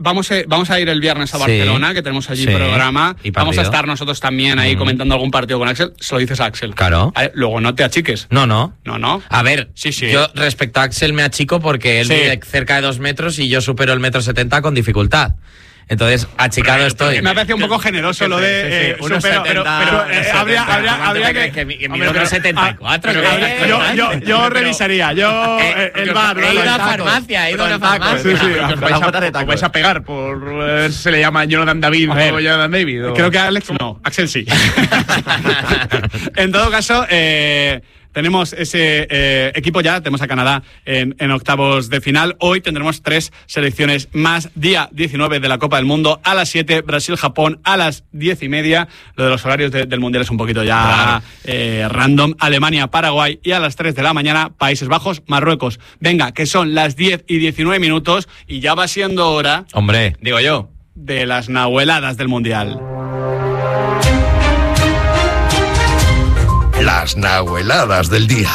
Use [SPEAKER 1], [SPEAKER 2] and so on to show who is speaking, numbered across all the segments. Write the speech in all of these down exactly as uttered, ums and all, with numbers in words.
[SPEAKER 1] vamos, a, vamos a ir el viernes a Barcelona, sí, que tenemos allí sí, programa. Vamos a estar nosotros también ahí mm. comentando algún partido con Axel. Se lo dices a Axel.
[SPEAKER 2] Claro.
[SPEAKER 1] A ver, luego no te achiques.
[SPEAKER 2] No, no.
[SPEAKER 1] No, no.
[SPEAKER 2] A ver, sí, sí. Yo respecto a Axel me achico porque él sí. vive cerca de dos metros y yo supero el metro setenta con dificultad. Entonces, achicado pero, estoy.
[SPEAKER 1] Me ha parecido un poco generoso lo de. Sí, sí, eh,
[SPEAKER 2] uno
[SPEAKER 1] supero, pero, pero eh, habría, habría, habría que.
[SPEAKER 2] que, que mi número setenta y cuatro.
[SPEAKER 1] Yo, yo, yo revisaría. Yo. Eh, el bar.
[SPEAKER 2] He ido a farmacia, he ido a una farmacia.
[SPEAKER 1] Sí, sí. Os vais, a, os vais a pegar por. Eh, se le llama Jonathan David o Jonathan David. O... Creo que Alex no. Axel sí. En todo caso, eh. Tenemos ese eh, equipo ya, tenemos a Canadá en, en octavos de final. Hoy tendremos tres selecciones más. Día diecinueve de la Copa del Mundo, a las siete, Brasil-Japón, a las diez y media. Lo de los horarios de, del Mundial es un poquito ya claro. eh, random. Alemania-Paraguay y a las tres de la mañana, Países Bajos-Marruecos. Venga, que son las diez y diecinueve minutos y ya va siendo hora,
[SPEAKER 2] hombre,
[SPEAKER 1] digo yo, de las nahueladas del Mundial.
[SPEAKER 3] Las nahueladas del día.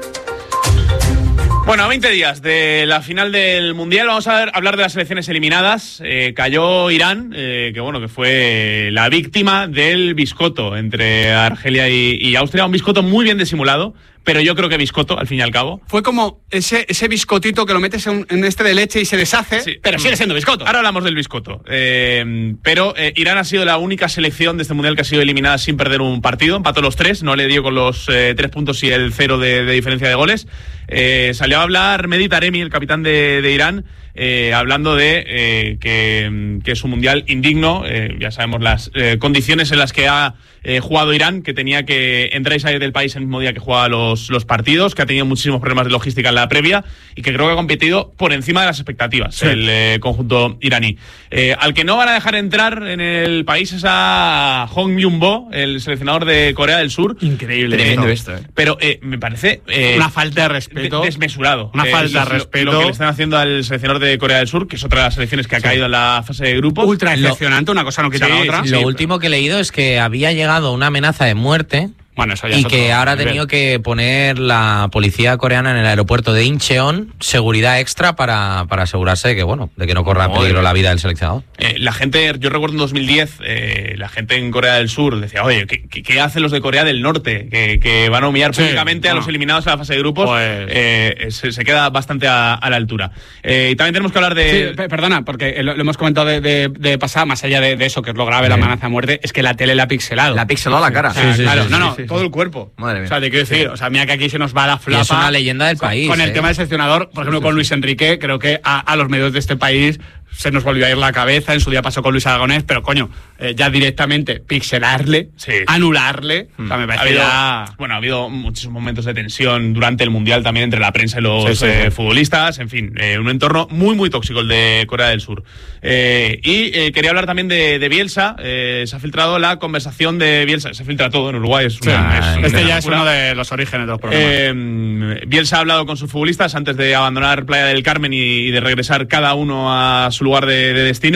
[SPEAKER 4] Bueno, a veinte días de la final del Mundial vamos a ver, hablar de las selecciones eliminadas. Eh, cayó Irán, eh, que bueno, que fue la víctima del biscoto entre Argelia y, y Austria. Un biscoto muy bien disimulado, pero yo creo que biscoto, al fin y al cabo.
[SPEAKER 1] Fue como ese, ese biscotito que lo metes en, en este de leche y se deshace, sí, pero sigue siendo biscoto.
[SPEAKER 4] Ahora hablamos del biscoto. Eh, pero eh, Irán ha sido la única selección de este Mundial que ha sido eliminada sin perder un partido. Empató los tres, no le dio con los eh, tres puntos y el cero de, de diferencia de goles. Eh, salió a hablar Mehdi Taremi, el capitán de, de Irán, eh, hablando de eh, que, que es un Mundial indigno. Eh, ya sabemos las eh, condiciones en las que ha eh, jugado Irán, que tenía que entrar y salir del país el mismo día que jugaba los, los partidos, que ha tenido muchísimos problemas de logística en la previa y que creo que ha competido por encima de las expectativas, sí, el eh, conjunto iraní. Eh, al que no van a dejar entrar en el país es a Hong Myung-bo, el seleccionador de Corea del Sur.
[SPEAKER 1] Increíble.
[SPEAKER 4] Tremendo esto. Eh. Pero eh, me parece... Eh,
[SPEAKER 1] una falta de respeto.
[SPEAKER 4] De, desmesurado.
[SPEAKER 1] Una eh, falta de respeto.
[SPEAKER 4] Lo que le están haciendo al seleccionador de Corea del Sur, que es otra de las selecciones que ha sí. caído en la fase de grupos.
[SPEAKER 1] Ultra decepcionante, una cosa no quita sí, la otra.
[SPEAKER 2] Sí, lo sí, último pero... que he leído es que había llegado una amenaza de muerte.
[SPEAKER 1] Bueno, eso ya
[SPEAKER 2] y
[SPEAKER 1] es
[SPEAKER 2] que ahora ha tenido que poner la policía coreana en el aeropuerto de Incheon seguridad extra para, para asegurarse de que, bueno, de que no corra peligro oh, la vida del seleccionador.
[SPEAKER 4] Eh, la gente, yo recuerdo en dos mil diez, eh, la gente en Corea del Sur decía, oye, ¿qué, qué, qué hacen los de Corea del Norte? Que, que van a humillar sí, públicamente no. a los eliminados en la fase de grupos. Pues... Eh, se, se queda bastante a, a la altura. Eh, y también tenemos que hablar de...
[SPEAKER 1] Sí, perdona, porque lo, lo hemos comentado de, de, de pasada, más allá de, de eso, que es lo grave, sí. la amenaza de muerte, es que la tele la ha pixelado.
[SPEAKER 2] La ha pixelado la cara.
[SPEAKER 1] Sí, sí, sí,
[SPEAKER 4] claro,
[SPEAKER 1] sí,
[SPEAKER 4] no,
[SPEAKER 1] sí,
[SPEAKER 4] no,
[SPEAKER 1] sí,
[SPEAKER 4] todo
[SPEAKER 1] sí.
[SPEAKER 4] el cuerpo.
[SPEAKER 1] Madre mía. O sea, te quiero decir, o sea, mira que aquí se nos va la flapa.
[SPEAKER 2] Y es una leyenda del país.
[SPEAKER 1] Con, con el
[SPEAKER 2] ¿eh?
[SPEAKER 1] tema del seleccionador, por ejemplo, sí, sí, con Luis Enrique, creo que a, a los medios de este país se nos volvió a ir la cabeza. En su día pasó con Luis Aragonés, pero coño, eh, ya directamente pixelarle, sí. anularle. Mm. O sea, me parece
[SPEAKER 4] ha habido, bueno, ha habido muchísimos momentos de tensión durante el Mundial también entre la prensa y los sí, sí, eh, sí. futbolistas. En fin, eh, un entorno muy, muy tóxico el de Corea del Sur. Eh, y eh, quería hablar también de, de Bielsa. Eh, se ha filtrado la conversación de Bielsa. Se filtra todo en Uruguay. Es una,
[SPEAKER 1] sí,
[SPEAKER 4] es
[SPEAKER 1] este
[SPEAKER 4] una
[SPEAKER 1] ya es uno de los orígenes de los problemas.
[SPEAKER 4] Eh, Bielsa ha hablado con sus futbolistas antes de abandonar Playa del Carmen y, y de regresar cada uno a su lugar de, de destino.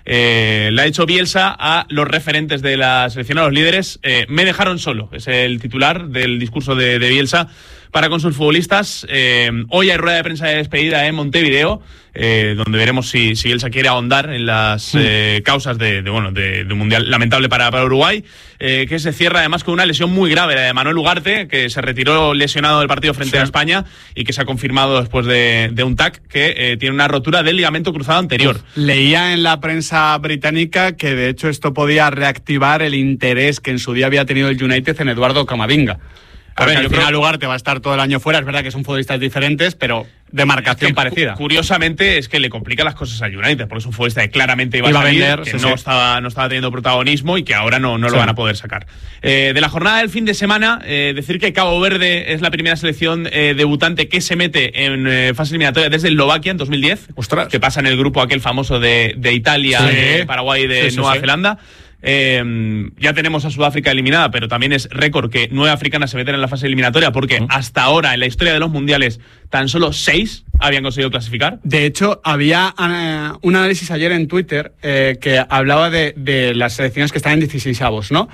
[SPEAKER 4] Eh, le ha dicho Bielsa a los referentes de la selección, a los líderes, eh, me dejaron solo. Es el titular del discurso de, de Bielsa para con sus futbolistas. Eh, hoy hay rueda de prensa de despedida en Montevideo, eh, donde veremos si, si Bielsa quiere ahondar en las eh, causas de, de bueno de, de un mundial lamentable para, para Uruguay, eh, que se cierra además con una lesión muy grave, la de Manuel Ugarte, que se retiró lesionado del partido frente sí. a España y que se ha confirmado después de, de un tac que eh, tiene una rotura del ligamento cruzado anterior.
[SPEAKER 1] Uf, leía en la prensa británica que de hecho esto podía reactivar el interés que en su día había tenido el United en Eduardo Camavinga. A ver, al final creo... Ugarte va a estar todo el año fuera, es verdad que son futbolistas diferentes, pero de marcación es que, parecida.
[SPEAKER 4] Curiosamente es que le complica las cosas al United, porque es un futbolista que claramente iba, iba a salir, a vender, que sí, no, sí. Estaba, no estaba teniendo protagonismo y que ahora no, no sí. lo van a poder sacar. Eh, de la jornada del fin de semana, eh, decir que Cabo Verde es la primera selección eh, debutante que se mete en eh, fase eliminatoria desde Eslovaquia en dos mil diez,
[SPEAKER 1] Ostras.
[SPEAKER 4] que pasa en el grupo aquel famoso de, de Italia, sí. de Paraguay y de sí, sí, Nueva sí. Zelanda. Eh, ya tenemos a Sudáfrica eliminada, pero también es récord que nueve africanas se meten en la fase eliminatoria, porque uh-huh. hasta ahora en la historia de los mundiales tan solo seis habían conseguido clasificar.
[SPEAKER 1] De hecho, había uh, un análisis ayer en Twitter eh, que hablaba de, de las selecciones que están en dieciseisavos, ¿no?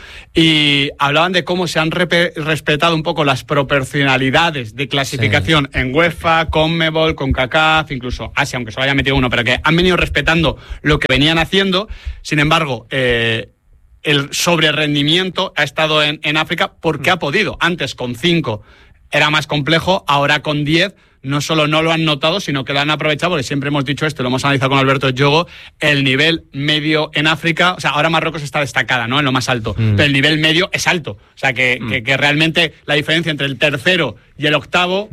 [SPEAKER 1] Y hablaban de cómo se han rep- respetado un poco las proporcionalidades de clasificación sí. en UEFA, CONMEBOL, CONCACAF, incluso Asia, aunque solo haya metido uno, pero que han venido respetando lo que venían haciendo. Sin embargo, eh, el sobrerendimiento ha estado en, en África porque ha podido. Antes con cinco era más complejo, ahora con diez no solo no lo han notado, sino que lo han aprovechado, porque siempre hemos dicho esto, lo hemos analizado con Alberto Yogo, el nivel medio en África, o sea, ahora Marruecos está destacada, ¿no?, en lo más alto, mm. pero el nivel medio es alto, o sea, que, mm. que, que realmente la diferencia entre el tercero y el octavo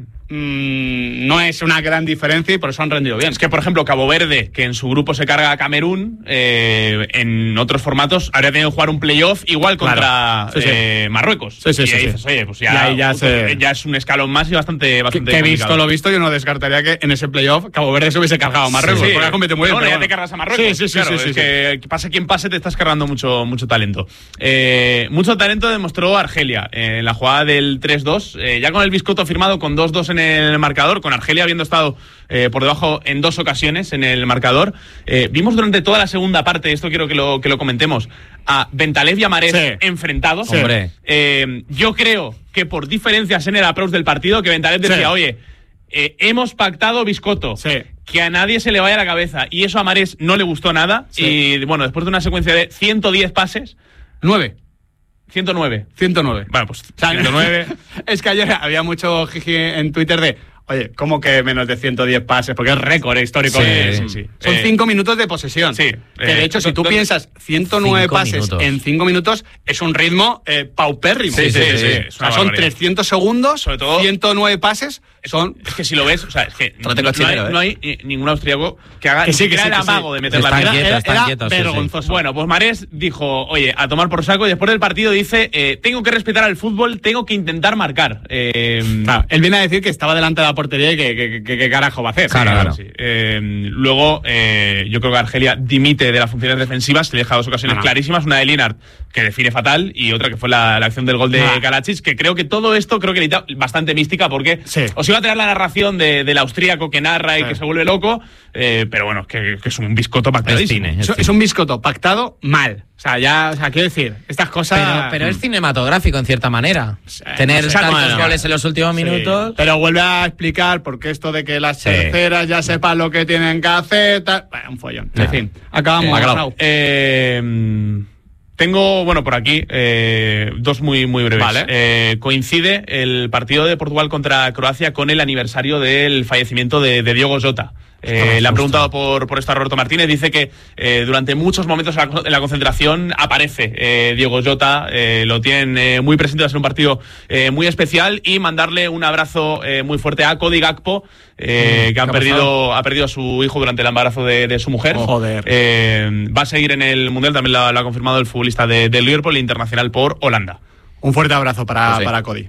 [SPEAKER 1] mmm, no es una gran diferencia y por eso han rendido bien.
[SPEAKER 4] Es que, por ejemplo, Cabo Verde, que en su grupo se carga a Camerún, eh, en otros formatos habría tenido que jugar un playoff igual contra
[SPEAKER 1] claro. sí, sí.
[SPEAKER 4] Eh, Marruecos.
[SPEAKER 1] Sí, sí,
[SPEAKER 4] y
[SPEAKER 1] sí,
[SPEAKER 4] ahí
[SPEAKER 1] sí.
[SPEAKER 4] dices, oye, pues ya,
[SPEAKER 1] ya, ya, se...
[SPEAKER 4] ya es un escalón más y bastante, bastante
[SPEAKER 1] que, que
[SPEAKER 4] complicado.
[SPEAKER 1] visto lo visto, yo no descartaría que en ese playoff Cabo Verde se hubiese cargado a Marruecos,
[SPEAKER 4] sí, sí.
[SPEAKER 1] porque ha competido muy bien.
[SPEAKER 4] No,
[SPEAKER 1] pero
[SPEAKER 4] ya
[SPEAKER 1] bueno.
[SPEAKER 4] te cargas a Marruecos.
[SPEAKER 1] Sí, sí, sí.
[SPEAKER 4] Claro,
[SPEAKER 1] sí, sí,
[SPEAKER 4] es
[SPEAKER 1] sí.
[SPEAKER 4] que pase quien pase, te estás cargando mucho, mucho talento. Eh, mucho talento demostró Argelia eh, en la jugada del tres dos, eh, ya con el biscotto firmado con dos dos en el marcador, con Argelia habiendo estado eh, por debajo en dos ocasiones en el marcador. Eh, vimos durante toda la segunda parte, esto quiero que lo, que lo comentemos, a Bentaleb y a Marés sí. enfrentados.
[SPEAKER 2] Sí. Hombre.
[SPEAKER 4] Eh, yo creo que por diferencias en el approach del partido, que Bentaleb decía, sí. oye, eh, hemos pactado biscotto.
[SPEAKER 1] Sí.
[SPEAKER 4] Que a nadie se le vaya la cabeza. Y eso a Marés no le gustó nada. Sí. Y bueno, después de una secuencia de ciento diez pases...
[SPEAKER 1] nueve.
[SPEAKER 4] ciento nueve.
[SPEAKER 1] ciento nueve.
[SPEAKER 4] Bueno, pues ciento nueve.
[SPEAKER 1] Es que ayer había mucho jiji en Twitter de... Oye, ¿cómo que menos de ciento diez pases? Porque es récord histórico.
[SPEAKER 2] Sí,
[SPEAKER 1] de,
[SPEAKER 2] sí, sí.
[SPEAKER 1] Son cinco eh, minutos de posesión.
[SPEAKER 4] Sí.
[SPEAKER 1] Que de hecho, eh, si tú piensas ciento nueve pases minutos. en cinco minutos, es un ritmo eh, paupérrimo.
[SPEAKER 4] Sí, sí, sí. sí, sí.
[SPEAKER 1] O sea, son trescientos segundos, sobre todo ciento nueve pases. Son...
[SPEAKER 4] Es que si lo ves, o sea, es que no,
[SPEAKER 2] no,
[SPEAKER 4] no, hay, ¿eh? no hay ningún austriaco que haga
[SPEAKER 1] que sí, que sí,
[SPEAKER 4] el
[SPEAKER 1] que
[SPEAKER 4] amago
[SPEAKER 1] sí.
[SPEAKER 4] de meter la
[SPEAKER 2] pierna.
[SPEAKER 4] pierna.
[SPEAKER 2] Era, era quietos,
[SPEAKER 1] vergonzoso.
[SPEAKER 2] Sí, sí.
[SPEAKER 4] Bueno, pues Marés dijo, oye, a tomar por saco, y después del partido dice, eh, tengo que respetar al fútbol, tengo que intentar marcar. Eh,
[SPEAKER 1] claro, él viene a decir que estaba delante de la portería y que, que, que, que carajo va a hacer.
[SPEAKER 2] Claro, claro.
[SPEAKER 4] Sí. Eh, luego, eh, yo creo que Argelia dimite de las funciones defensivas, le deja dos ocasiones
[SPEAKER 1] no, no.
[SPEAKER 4] clarísimas, una de Linard, que define fatal, y otra que fue la, la acción del gol de
[SPEAKER 1] ah.
[SPEAKER 4] Karadzic, que creo que todo esto creo que le da bastante mística, porque
[SPEAKER 1] sí.
[SPEAKER 4] os iba a traer la narración de, del austríaco que narra y sí. que se vuelve loco, eh, pero bueno, que, que es un biscotto pactadísimo.
[SPEAKER 2] Es, cine, es,
[SPEAKER 1] es, es un biscotto pactado mal. O sea, ya, o sea, quiero decir, estas cosas...
[SPEAKER 2] Pero, pero es cinematográfico, en cierta manera. Sí, Tener no sé, tantos bueno, goles en los últimos sí. minutos...
[SPEAKER 1] Pero vuelve a explicar por qué esto de que las sí. terceras ya sepan lo que tienen que hacer... Tal, bueno, un follón. No. En fin, acabamos.
[SPEAKER 4] Eh, eh, tengo, bueno, por aquí, eh, dos muy, muy breves.
[SPEAKER 1] Vale.
[SPEAKER 4] Eh, coincide el partido de Portugal contra Croacia con el aniversario del fallecimiento de, de Diogo Jota. Eh, le han preguntado por, por esto a Roberto Martínez. Dice que eh, durante muchos momentos en la, en la concentración aparece eh, Diogo Jota, eh, lo tienen eh, muy presente, va a ser un partido eh, muy especial, y mandarle un abrazo eh, muy fuerte a Cody Gakpo, eh, mm, que han perdido, ha perdido a su hijo durante el embarazo de, de su mujer.
[SPEAKER 1] Oh, joder.
[SPEAKER 4] Eh, va a seguir en el Mundial, también lo, lo ha confirmado el futbolista de, de Liverpool, internacional por Holanda.
[SPEAKER 1] Un fuerte abrazo para,
[SPEAKER 4] pues sí.
[SPEAKER 1] para Cody.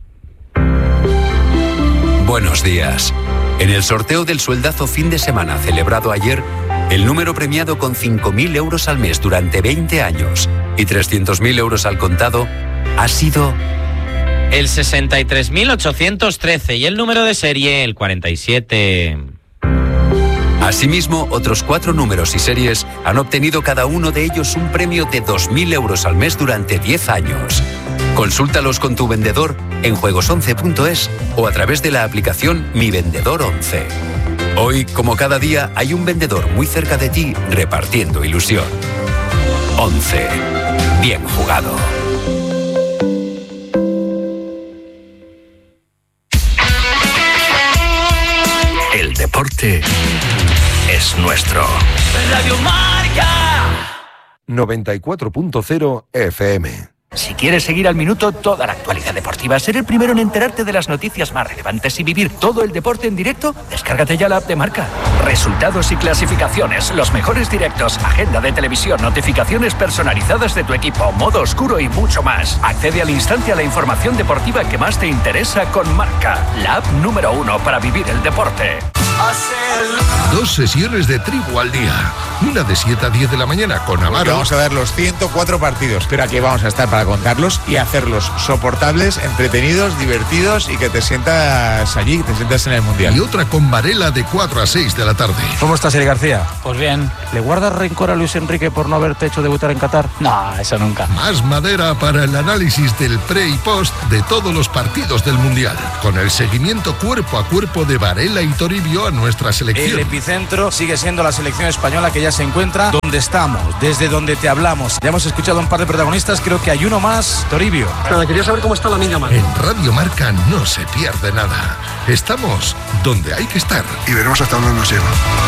[SPEAKER 5] Buenos días. En el sorteo del sueldazo fin de semana celebrado ayer, el número premiado con cinco mil euros al mes durante veinte años y trescientos mil euros al contado ha sido...
[SPEAKER 2] el sesenta y tres mil ochocientos trece y el número de serie el cuarenta y siete.
[SPEAKER 5] Asimismo, otros cuatro números y series han obtenido cada uno de ellos un premio de dos mil euros al mes durante diez años. Consúltalos con tu vendedor en juegos once punto es o a través de la aplicación Mi Vendedor once. Hoy, como cada día, hay un vendedor muy cerca de ti repartiendo ilusión. once. Bien jugado.
[SPEAKER 3] El deporte es nuestro.
[SPEAKER 6] Radio Marca
[SPEAKER 3] noventa y cuatro punto cero F M.
[SPEAKER 7] Si quieres seguir al minuto toda la actualidad deportiva, ser el primero en enterarte de las noticias más relevantes y vivir todo el deporte en directo, descárgate ya la app de Marca. Resultados y clasificaciones, los mejores directos, agenda de televisión, notificaciones personalizadas de tu equipo, modo oscuro y mucho más. Accede al instante a la información deportiva que más te interesa con Marca, la app número uno para vivir el deporte.
[SPEAKER 3] Dos sesiones de tribu al día. Una de siete a diez de la mañana con Amaro.
[SPEAKER 8] Vamos a ver los ciento cuatro partidos, pero aquí vamos a estar para contarlos y hacerlos soportables, entretenidos, divertidos y que te sientas allí, que te sientas en el Mundial.
[SPEAKER 3] Y otra con Varela de cuatro a seis de la tarde.
[SPEAKER 9] ¿Cómo estás, Eli García?
[SPEAKER 10] Pues bien.
[SPEAKER 9] ¿Le guardas rencor a Luis Enrique por no haberte hecho debutar en Qatar?
[SPEAKER 10] No, eso nunca.
[SPEAKER 3] Más madera para el análisis del pre y post de todos los partidos del Mundial. Con el seguimiento cuerpo a cuerpo de Varela y Toribio a nuestra selección.
[SPEAKER 9] El epicentro sigue siendo la selección española, que ya se encuentra donde estamos, desde donde te hablamos. Ya hemos escuchado a un par de protagonistas, creo que hay uno más, Toribio.
[SPEAKER 11] Nada, quería saber cómo está la Lamine Yamal.
[SPEAKER 3] En Radio Marca no se pierde nada. Estamos donde hay que estar.
[SPEAKER 12] Y veremos hasta dónde nos lleva.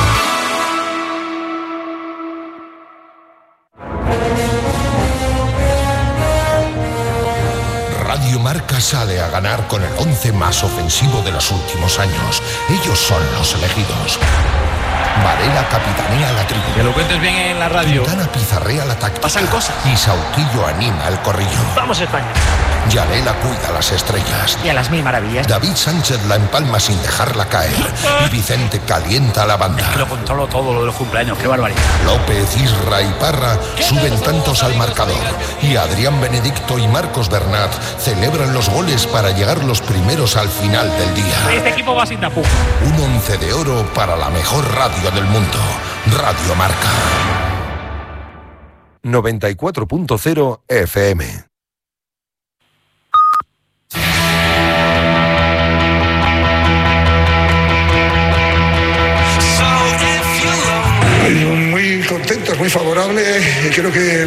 [SPEAKER 3] Radio Marca sale a ganar con el once más ofensivo de los últimos años. Ellos son los elegidos. Varela capitanea la tribu.
[SPEAKER 9] Que lo cuentes bien en la radio.
[SPEAKER 3] Quintana pizarrea la táctica.
[SPEAKER 11] Pasan cosas.
[SPEAKER 3] Y Sauquillo anima el corrillo.
[SPEAKER 11] Vamos España.
[SPEAKER 3] Yanela cuida las estrellas.
[SPEAKER 11] Y a las mil maravillas.
[SPEAKER 3] David Sánchez la empalma sin dejarla caer. Y Vicente calienta la banda.
[SPEAKER 11] Es que lo controlo todo, lo de los cumpleaños, qué barbaridad.
[SPEAKER 3] López, Isra y Parra suben tantos al marcador. Y Adrián Benedicto y Marcos Bernat celebran los goles para llegar los primeros al final del día.
[SPEAKER 11] Este equipo va sin tapujo.
[SPEAKER 3] Un once de oro para la mejor radio del mundo. Radio Marca.
[SPEAKER 13] noventa y cuatro punto cero F M.
[SPEAKER 12] Muy contentos, muy favorable. Creo que,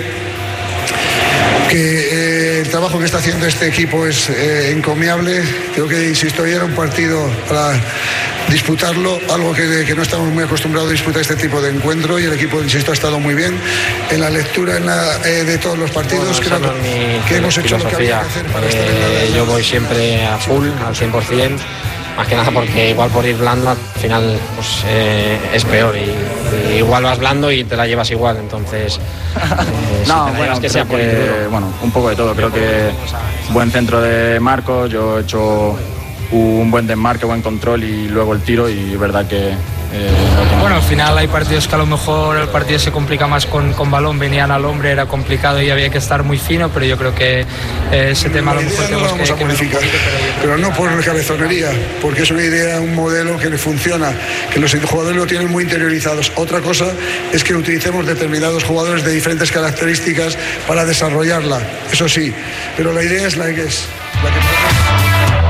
[SPEAKER 12] que eh, el trabajo que está haciendo este equipo es eh, encomiable. Creo que, insisto, hoy era un partido para disputarlo, algo que, que no estamos muy acostumbrados a disputar este tipo de encuentro, y el equipo, insisto, ha estado muy bien en la lectura en la, eh, de todos los partidos.
[SPEAKER 14] Bueno,
[SPEAKER 12] creo
[SPEAKER 14] no es mi,
[SPEAKER 12] que hemos hecho lo que había que hacer para estar en la
[SPEAKER 14] eh, yo voy siempre a full, al cien por ciento, más que nada porque igual por ir blando al final pues, eh, es peor, y, y igual vas blando y te la llevas igual, entonces eh,
[SPEAKER 15] no,
[SPEAKER 14] si
[SPEAKER 15] bueno,
[SPEAKER 14] que sea
[SPEAKER 15] creo que, bueno, un poco de todo. Creo que buen centro de Marcos, yo he hecho un buen desmarque, buen control y luego el tiro, y es verdad que eh,
[SPEAKER 16] bueno, al final hay partidos que a lo mejor el partido se complica más con, con balón, venían al hombre, era complicado y había que estar muy fino, pero yo creo que eh, ese tema a lo mejor tenemos
[SPEAKER 12] no lo vamos
[SPEAKER 16] que,
[SPEAKER 12] a modificar,
[SPEAKER 16] que
[SPEAKER 12] pero, pero no por cabezonería, porque es una idea, un modelo que le funciona, que los jugadores lo tienen muy interiorizados. Otra cosa es que utilicemos determinados jugadores de diferentes características para desarrollarla, eso sí, pero la idea es la que es la que...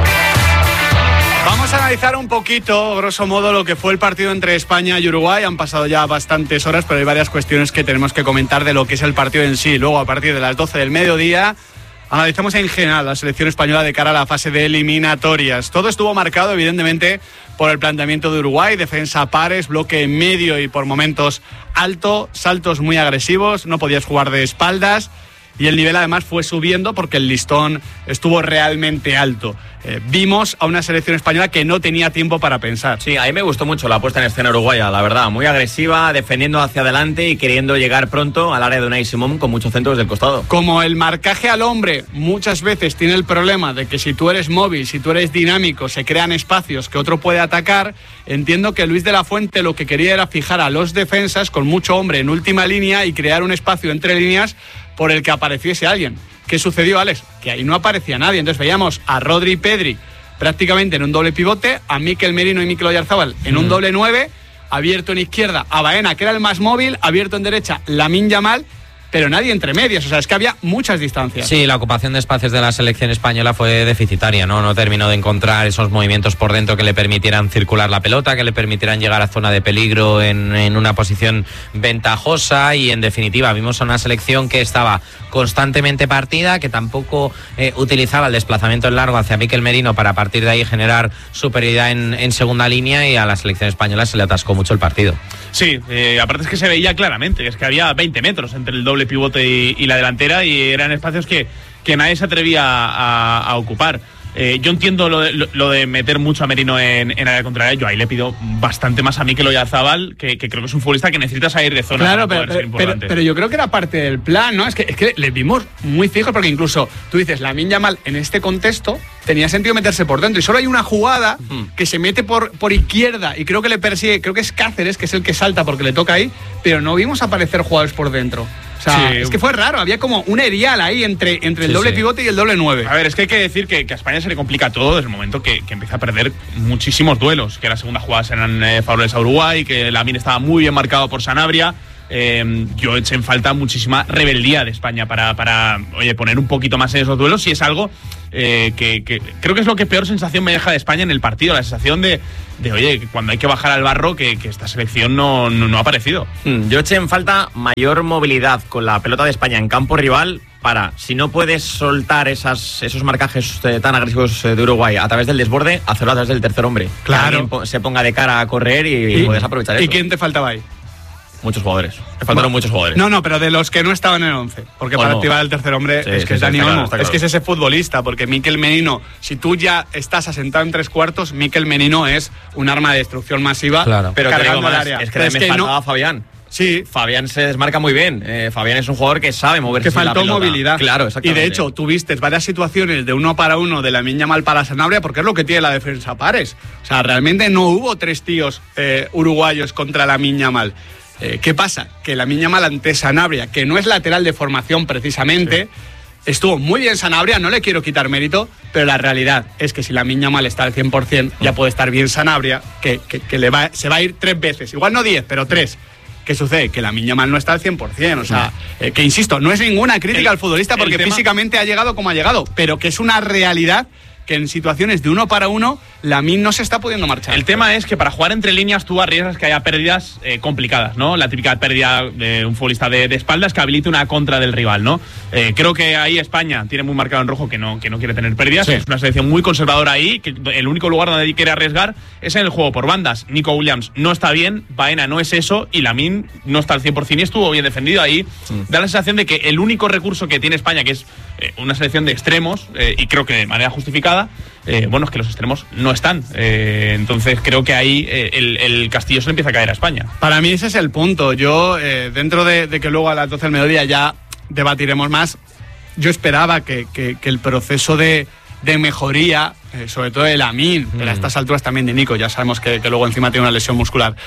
[SPEAKER 1] Vamos a analizar un poquito, grosso modo, lo que fue el partido entre España y Uruguay. Han pasado ya bastantes horas, pero hay varias cuestiones que tenemos que comentar de lo que es el partido en sí. Luego, a partir de las doce del mediodía, analizamos en general la selección española de cara a la fase de eliminatorias. Todo estuvo marcado, evidentemente, por el planteamiento de Uruguay, defensa a pares, bloque en medio y por momentos alto, saltos muy agresivos, no podías jugar de espaldas. Y el nivel además fue subiendo porque el listón estuvo realmente alto. Eh, vimos a una selección española que no tenía tiempo para pensar.
[SPEAKER 2] Sí, a mí me gustó mucho la puesta en escena uruguaya, la verdad. Muy agresiva, defendiendo hacia adelante y queriendo llegar pronto al área de Unai Simón con muchos centros del costado.
[SPEAKER 1] Como el marcaje al hombre muchas veces tiene el problema de que si tú eres móvil, si tú eres dinámico, se crean espacios que otro puede atacar, entiendo que Luis de la Fuente lo que quería era fijar a los defensas con mucho hombre en última línea y crear un espacio entre líneas por el que apareciese alguien. ¿Qué sucedió, Alex? Que ahí no aparecía nadie. Entonces veíamos a Rodri y Pedri prácticamente en un doble pivote, a Mikel Merino y Mikel Oyarzábal en mm. un doble nueve, abierto en izquierda a Baena, que era el más móvil, abierto en derecha Lamine Yamal, pero nadie entre medias, o sea, es que había muchas distancias.
[SPEAKER 2] Sí, la ocupación de espacios de la selección española fue deficitaria, ¿no? No terminó de encontrar esos movimientos por dentro que le permitieran circular la pelota, que le permitieran llegar a zona de peligro en, en una posición ventajosa, y en definitiva vimos a una selección que estaba constantemente partida, que tampoco eh, utilizaba el desplazamiento en largo hacia Mikel Merino para a partir de ahí generar superioridad en, en segunda línea, y a la selección española se le atascó mucho el partido.
[SPEAKER 4] Sí, eh, aparte es que se veía claramente, es que había veinte metros entre el doble pivote y, y la delantera, y eran espacios que, que nadie se atrevía a, a ocupar. Eh, yo entiendo lo de, lo, lo de meter mucho a Merino en, en área contraria. Yo ahí le pido bastante más a Mikel Oyarzábal, que, que creo que es un futbolista que necesita salir de zona.
[SPEAKER 1] Claro, pero, pero, pero, pero yo creo que era parte del plan, ¿no? Es que, es que le vimos muy fijos, porque incluso tú dices, Lamine Yamal en este contexto tenía sentido meterse por dentro. Y solo hay una jugada mm. que se mete por, por izquierda y creo que le persigue, creo que es Cáceres, que es el que salta porque le toca ahí, pero no vimos aparecer jugadores por dentro. O sea, sí. es que fue raro, había como un erial ahí entre, entre el sí, doble sí. pivote y el doble nueve.
[SPEAKER 4] A ver, es que hay que decir que, que a España se le complica todo desde el momento que, que empieza a perder muchísimos duelos, que las segundas jugadas eran eh, favorables a Uruguay, que Lamine estaba muy bien marcado por Sanabria. Eh, yo eché en falta muchísima rebeldía de España para, para oye, poner un poquito más en esos duelos, y es algo eh, que, que creo que es lo que peor sensación me deja de España en el partido, la sensación de, de oye, cuando hay que bajar al barro, que, que esta selección no, no, no ha aparecido.
[SPEAKER 10] Yo eché en falta mayor movilidad con la pelota de España en campo rival para, si no puedes soltar esas, esos marcajes eh, tan agresivos eh, de Uruguay a través del desborde, hacerlo a través del tercer hombre.
[SPEAKER 1] Claro.
[SPEAKER 10] Que se ponga de cara a correr y,
[SPEAKER 1] y
[SPEAKER 10] puedes aprovechar eso.
[SPEAKER 1] ¿Y quién te faltaba ahí?
[SPEAKER 10] Muchos jugadores. Me faltaron bueno, muchos jugadores.
[SPEAKER 1] No, no, pero de los que no estaban en el once. Porque
[SPEAKER 10] bueno,
[SPEAKER 1] para activar el tercer hombre
[SPEAKER 10] sí,
[SPEAKER 1] es
[SPEAKER 10] sí,
[SPEAKER 1] que es
[SPEAKER 10] sí,
[SPEAKER 1] Dani
[SPEAKER 10] claro,
[SPEAKER 1] Olmo.
[SPEAKER 10] claro.
[SPEAKER 1] Es que es ese futbolista. Porque Mikel Merino, si tú ya estás asentado en tres cuartos, Mikel Merino es un arma de destrucción masiva.
[SPEAKER 10] Claro. Pero
[SPEAKER 1] cargando
[SPEAKER 10] más,
[SPEAKER 1] el área.
[SPEAKER 10] Es que me
[SPEAKER 1] es
[SPEAKER 10] faltaba
[SPEAKER 1] no,
[SPEAKER 10] Fabián.
[SPEAKER 1] Sí.
[SPEAKER 10] Fabián se desmarca muy bien. Eh, Fabián es un jugador que sabe moverse.
[SPEAKER 1] Que faltó
[SPEAKER 10] la
[SPEAKER 1] movilidad.
[SPEAKER 10] Claro, exactamente.
[SPEAKER 1] Y de hecho, tuviste varias situaciones de uno para uno de Lamine Yamal para Sanabria, porque es lo que tiene la defensa pares. O sea, realmente no hubo tres tíos eh, uruguayos contra Lamine Yamal. Eh, ¿Qué pasa? Que Lamine Yamal ante Sanabria, que no es lateral de formación precisamente, sí. estuvo muy bien Sanabria, no le quiero quitar mérito, pero la realidad es que si Lamine Yamal está al cien por ciento, ya puede estar bien Sanabria, que, que, que le va, se va a ir tres veces, igual no diez, pero tres. ¿Qué sucede? Que Lamine Yamal no está al cien por ciento, o sea, eh, que insisto, no es ninguna crítica el, al futbolista porque tema... físicamente ha llegado como ha llegado, pero que es una realidad que en situaciones de uno para uno, Lamine no se está pudiendo marchar.
[SPEAKER 4] El tema es que para jugar entre líneas tú arriesgas que haya pérdidas eh, complicadas, ¿no? La típica pérdida de un futbolista de, de espaldas que habilite una contra del rival, ¿no? Eh, creo que ahí España tiene muy marcado en rojo que no, que no quiere tener pérdidas. Sí. Es una selección muy conservadora ahí, que el único lugar donde quiere arriesgar es en el juego por bandas. Nico Williams no está bien, Baena no es eso, y Lamine no está al cien por ciento y estuvo bien defendido ahí. Sí. Da la sensación de que el único recurso que tiene España, que es eh, una selección de extremos, eh, y creo que de manera justificada, Eh, bueno, es que los extremos no están. Eh, entonces creo que ahí eh, el, el castillo se le empieza a caer a España.
[SPEAKER 1] Para mí ese es el punto. Yo, eh, dentro de, de que luego a las doce del mediodía ya debatiremos más, yo esperaba que, que, que el proceso de, de mejoría, eh, sobre todo de Lamine, mm. pero a estas alturas también de Nico, ya sabemos que, que luego encima tiene una lesión muscular,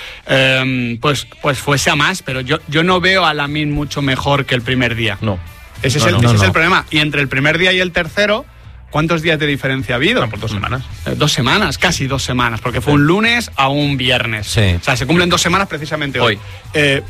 [SPEAKER 1] eh, pues, pues fuese a más, pero yo, yo no veo a Lamine mucho mejor que el primer día.
[SPEAKER 10] No.
[SPEAKER 1] Ese,
[SPEAKER 10] no,
[SPEAKER 1] es, el,
[SPEAKER 10] no,
[SPEAKER 1] ese
[SPEAKER 10] no,
[SPEAKER 1] es
[SPEAKER 10] no.
[SPEAKER 1] el problema. Y entre el primer día y el tercero, ¿cuántos días de diferencia ha habido?
[SPEAKER 4] No, por dos semanas.
[SPEAKER 1] Eh, dos semanas, casi dos semanas, porque fue un lunes a un viernes.
[SPEAKER 2] Sí.
[SPEAKER 1] O sea, se cumplen dos semanas precisamente hoy.
[SPEAKER 10] Hoy.
[SPEAKER 1] Eh,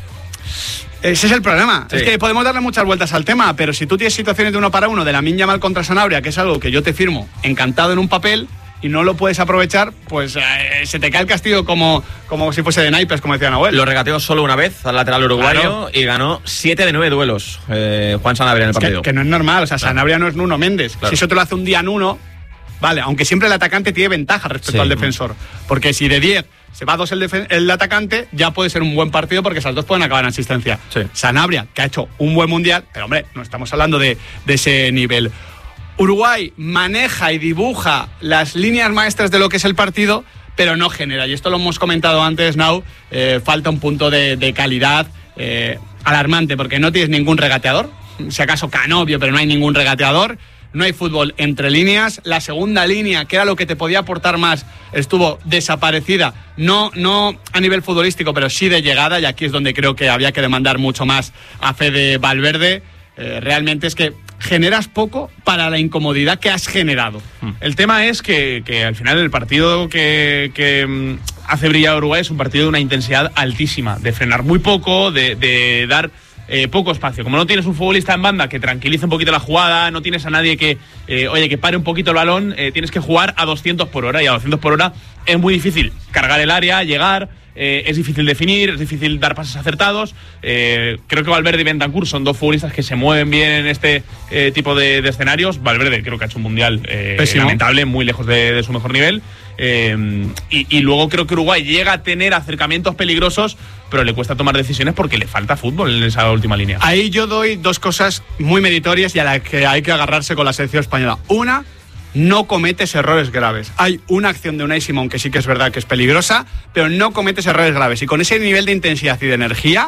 [SPEAKER 1] ese es el problema. Sí. Es que podemos darle muchas vueltas al tema, pero si tú tienes situaciones de uno para uno, de Lamine Yamal contra Sanabria, que es algo que yo te firmo encantado en un papel, y no lo puedes aprovechar, pues eh, se te cae el castillo como, como si fuese de naipes, como decía Nahuel.
[SPEAKER 10] Lo regateó solo una vez al lateral uruguayo, claro, y ganó siete de nueve duelos eh, Juan Sanabria en el
[SPEAKER 1] es
[SPEAKER 10] partido.
[SPEAKER 1] Que, que no es normal, o sea,
[SPEAKER 10] claro.
[SPEAKER 1] Sanabria no es Nuno Méndez. Claro. Si eso te lo hace un día Nuno, vale, aunque siempre el atacante tiene ventaja respecto sí. al defensor, porque si de diez se va a dos el, el atacante, ya puede ser un buen partido porque esas dos pueden acabar en asistencia.
[SPEAKER 10] Sí.
[SPEAKER 1] Sanabria, que ha hecho un buen mundial, pero hombre, no estamos hablando de, de ese nivel. Uruguay maneja y dibuja las líneas maestras de lo que es el partido, pero no genera. Y esto lo hemos comentado antes, Nau. Eh, falta un punto de, de calidad eh, alarmante, porque no tienes ningún regateador. Si acaso Canovio, pero no hay ningún regateador. No hay fútbol entre líneas. La segunda línea, que era lo que te podía aportar más, estuvo desaparecida. No, no a nivel futbolístico, pero sí de llegada. Y aquí es donde creo que había que demandar mucho más a Fede Valverde. Eh, realmente es que generas poco para la incomodidad que has generado.
[SPEAKER 4] El tema es que, que al final el partido que, que um, hace brillar a Uruguay es un partido de una intensidad altísima, de frenar muy poco, de, de dar eh, poco espacio. Como no tienes un futbolista en banda que tranquilice un poquito la jugada, no tienes a nadie que, eh, oye, que pare un poquito el balón, eh, tienes que jugar a doscientos por hora, y a doscientos por hora es muy difícil cargar el área, llegar. Eh, es difícil definir, es difícil dar pases acertados. Eh, creo que Valverde y Bentancur son dos futbolistas que se mueven bien en este eh, tipo de, de escenarios. Valverde creo que ha hecho un mundial eh, lamentable, muy lejos de, de su mejor nivel. Eh, y, y luego creo que Uruguay llega a tener acercamientos peligrosos, pero le cuesta tomar decisiones porque le falta fútbol en esa última línea.
[SPEAKER 1] Ahí yo doy dos cosas muy meritorias y a las que hay que agarrarse con la selección española. Una, no cometes errores graves. Hay una acción de Unai Simón que sí que es verdad que es peligrosa, pero no cometes errores graves. Y con ese nivel de intensidad y de energía,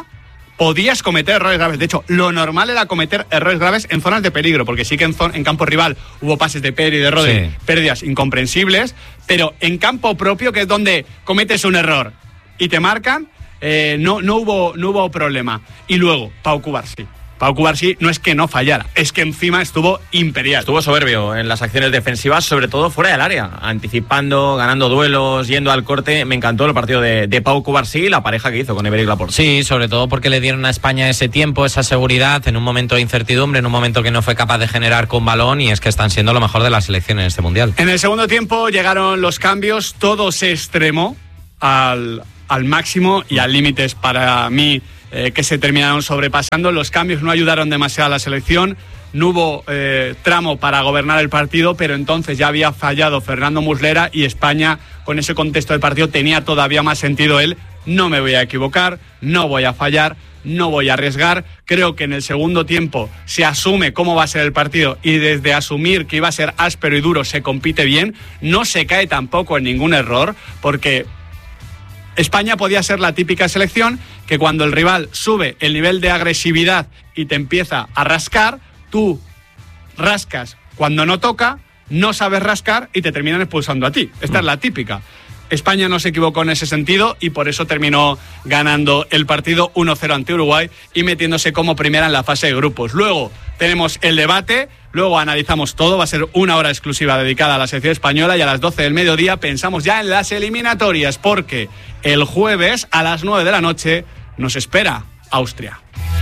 [SPEAKER 1] podías cometer errores graves. De hecho, lo normal era cometer errores graves en zonas de peligro, porque sí que en, zon- en campo rival hubo pases de Pedri y de Rodri, sí. pérdidas incomprensibles, pero en campo propio, que es donde cometes un error y te marcan, eh, no, no, hubo, no hubo problema. Y luego, Pau Cubarsí. Pau Cubarsí no es que no fallara, es que encima estuvo imperial.
[SPEAKER 10] Estuvo soberbio en las acciones defensivas, sobre todo fuera del área, anticipando, ganando duelos, yendo al corte. Me encantó el partido de, de Pau Cubarsí y la pareja que hizo con Aymeric Laporte.
[SPEAKER 2] Sí, sobre todo porque le dieron a España ese tiempo, esa seguridad, en un momento de incertidumbre, en un momento que no fue capaz de generar con balón, y es que están siendo lo mejor de la selección en este Mundial.
[SPEAKER 1] En el segundo tiempo llegaron los cambios, todo se extremó al, al máximo y al límites para mí. Eh, que se terminaron sobrepasando. Los cambios no ayudaron demasiado a la selección, no hubo eh, tramo para gobernar el partido, pero entonces ya había fallado Fernando Muslera y España, con ese contexto del partido, tenía todavía más sentido él. No me voy a equivocar, no voy a fallar, no voy a arriesgar. Creo que en el segundo tiempo se asume cómo va a ser el partido, y desde asumir que iba a ser áspero y duro se compite bien, no se cae tampoco en ningún error, porque España podía ser la típica selección que cuando el rival sube el nivel de agresividad y te empieza a rascar, tú rascas cuando no toca, no sabes rascar y te terminan expulsando a ti. Esta mm. es la típica. España no se equivocó en ese sentido y por eso terminó ganando el partido uno cero ante Uruguay y metiéndose como primera en la fase de grupos. Luego tenemos el debate, luego analizamos todo, va a ser una hora exclusiva dedicada a la selección española, y a las doce del mediodía pensamos ya en las eliminatorias, porque el jueves a las nueve de la noche nos espera Austria.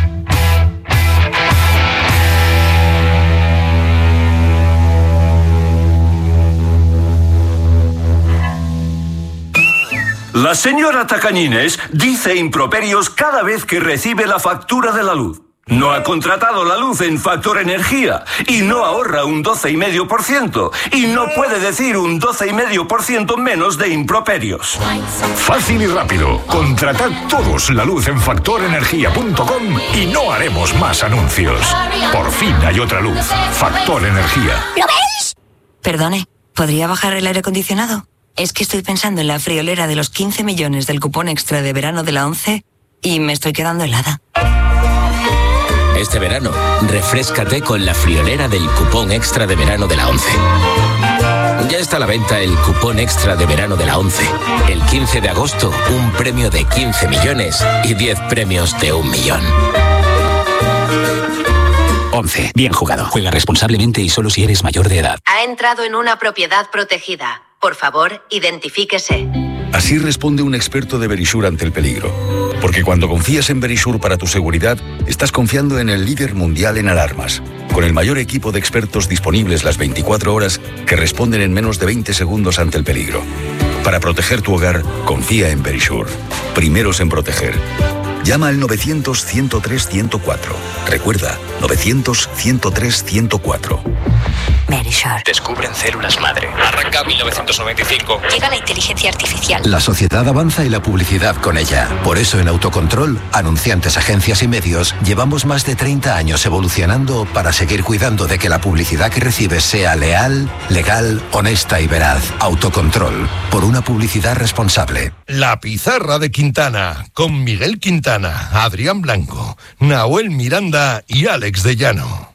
[SPEAKER 17] La señora Tacañines dice improperios cada vez que recibe la factura de la luz. No ha contratado la luz en Factor Energía y no ahorra un doce coma cinco por ciento y no puede decir un doce coma cinco por ciento menos de improperios.
[SPEAKER 18] Fácil y rápido. Contratad todos la luz en factor energía punto com y no haremos más anuncios. Por fin hay otra luz. Factor Energía.
[SPEAKER 19] ¿Lo veis? Perdone, ¿podría bajar el aire acondicionado? Es que estoy pensando en la friolera de los quince millones del cupón extra de verano de la ONCE y me estoy quedando helada.
[SPEAKER 20] Este verano, refréscate con la friolera del cupón extra de verano de la ONCE. Ya está a la venta el cupón extra de verano de la ONCE. El quince de agosto, un premio de quince millones y diez premios de un millón.
[SPEAKER 21] ONCE. Bien jugado. Juega responsablemente y solo si eres mayor de edad.
[SPEAKER 22] Ha entrado en una propiedad protegida. Por favor, identifíquese.
[SPEAKER 23] Así responde un experto de Verisure ante el peligro. Porque cuando confías en Verisure para tu seguridad, estás confiando en el líder mundial en alarmas, con el mayor equipo de expertos disponibles las veinticuatro horas que responden en menos de veinte segundos ante el peligro. Para proteger tu hogar, confía en Verisure. Primeros en proteger. Llama al novecientos, ciento tres, ciento cuatro. Recuerda, novecientos, ciento tres, ciento cuatro.
[SPEAKER 19] Verisure.
[SPEAKER 21] Descubren células madre.
[SPEAKER 20] Arranca mil novecientos noventa y cinco.
[SPEAKER 19] Llega la inteligencia artificial.
[SPEAKER 24] La sociedad avanza y la publicidad con ella. Por eso en Autocontrol, anunciantes, agencias y medios, llevamos más de treinta años evolucionando para seguir cuidando de que la publicidad que recibes sea leal, legal, honesta y veraz. Autocontrol. Por una publicidad responsable.
[SPEAKER 3] La Pizarra de Quintana, con Miguel Quintana, Adrián Blanco, Nahuel Miranda y Alex de Llano.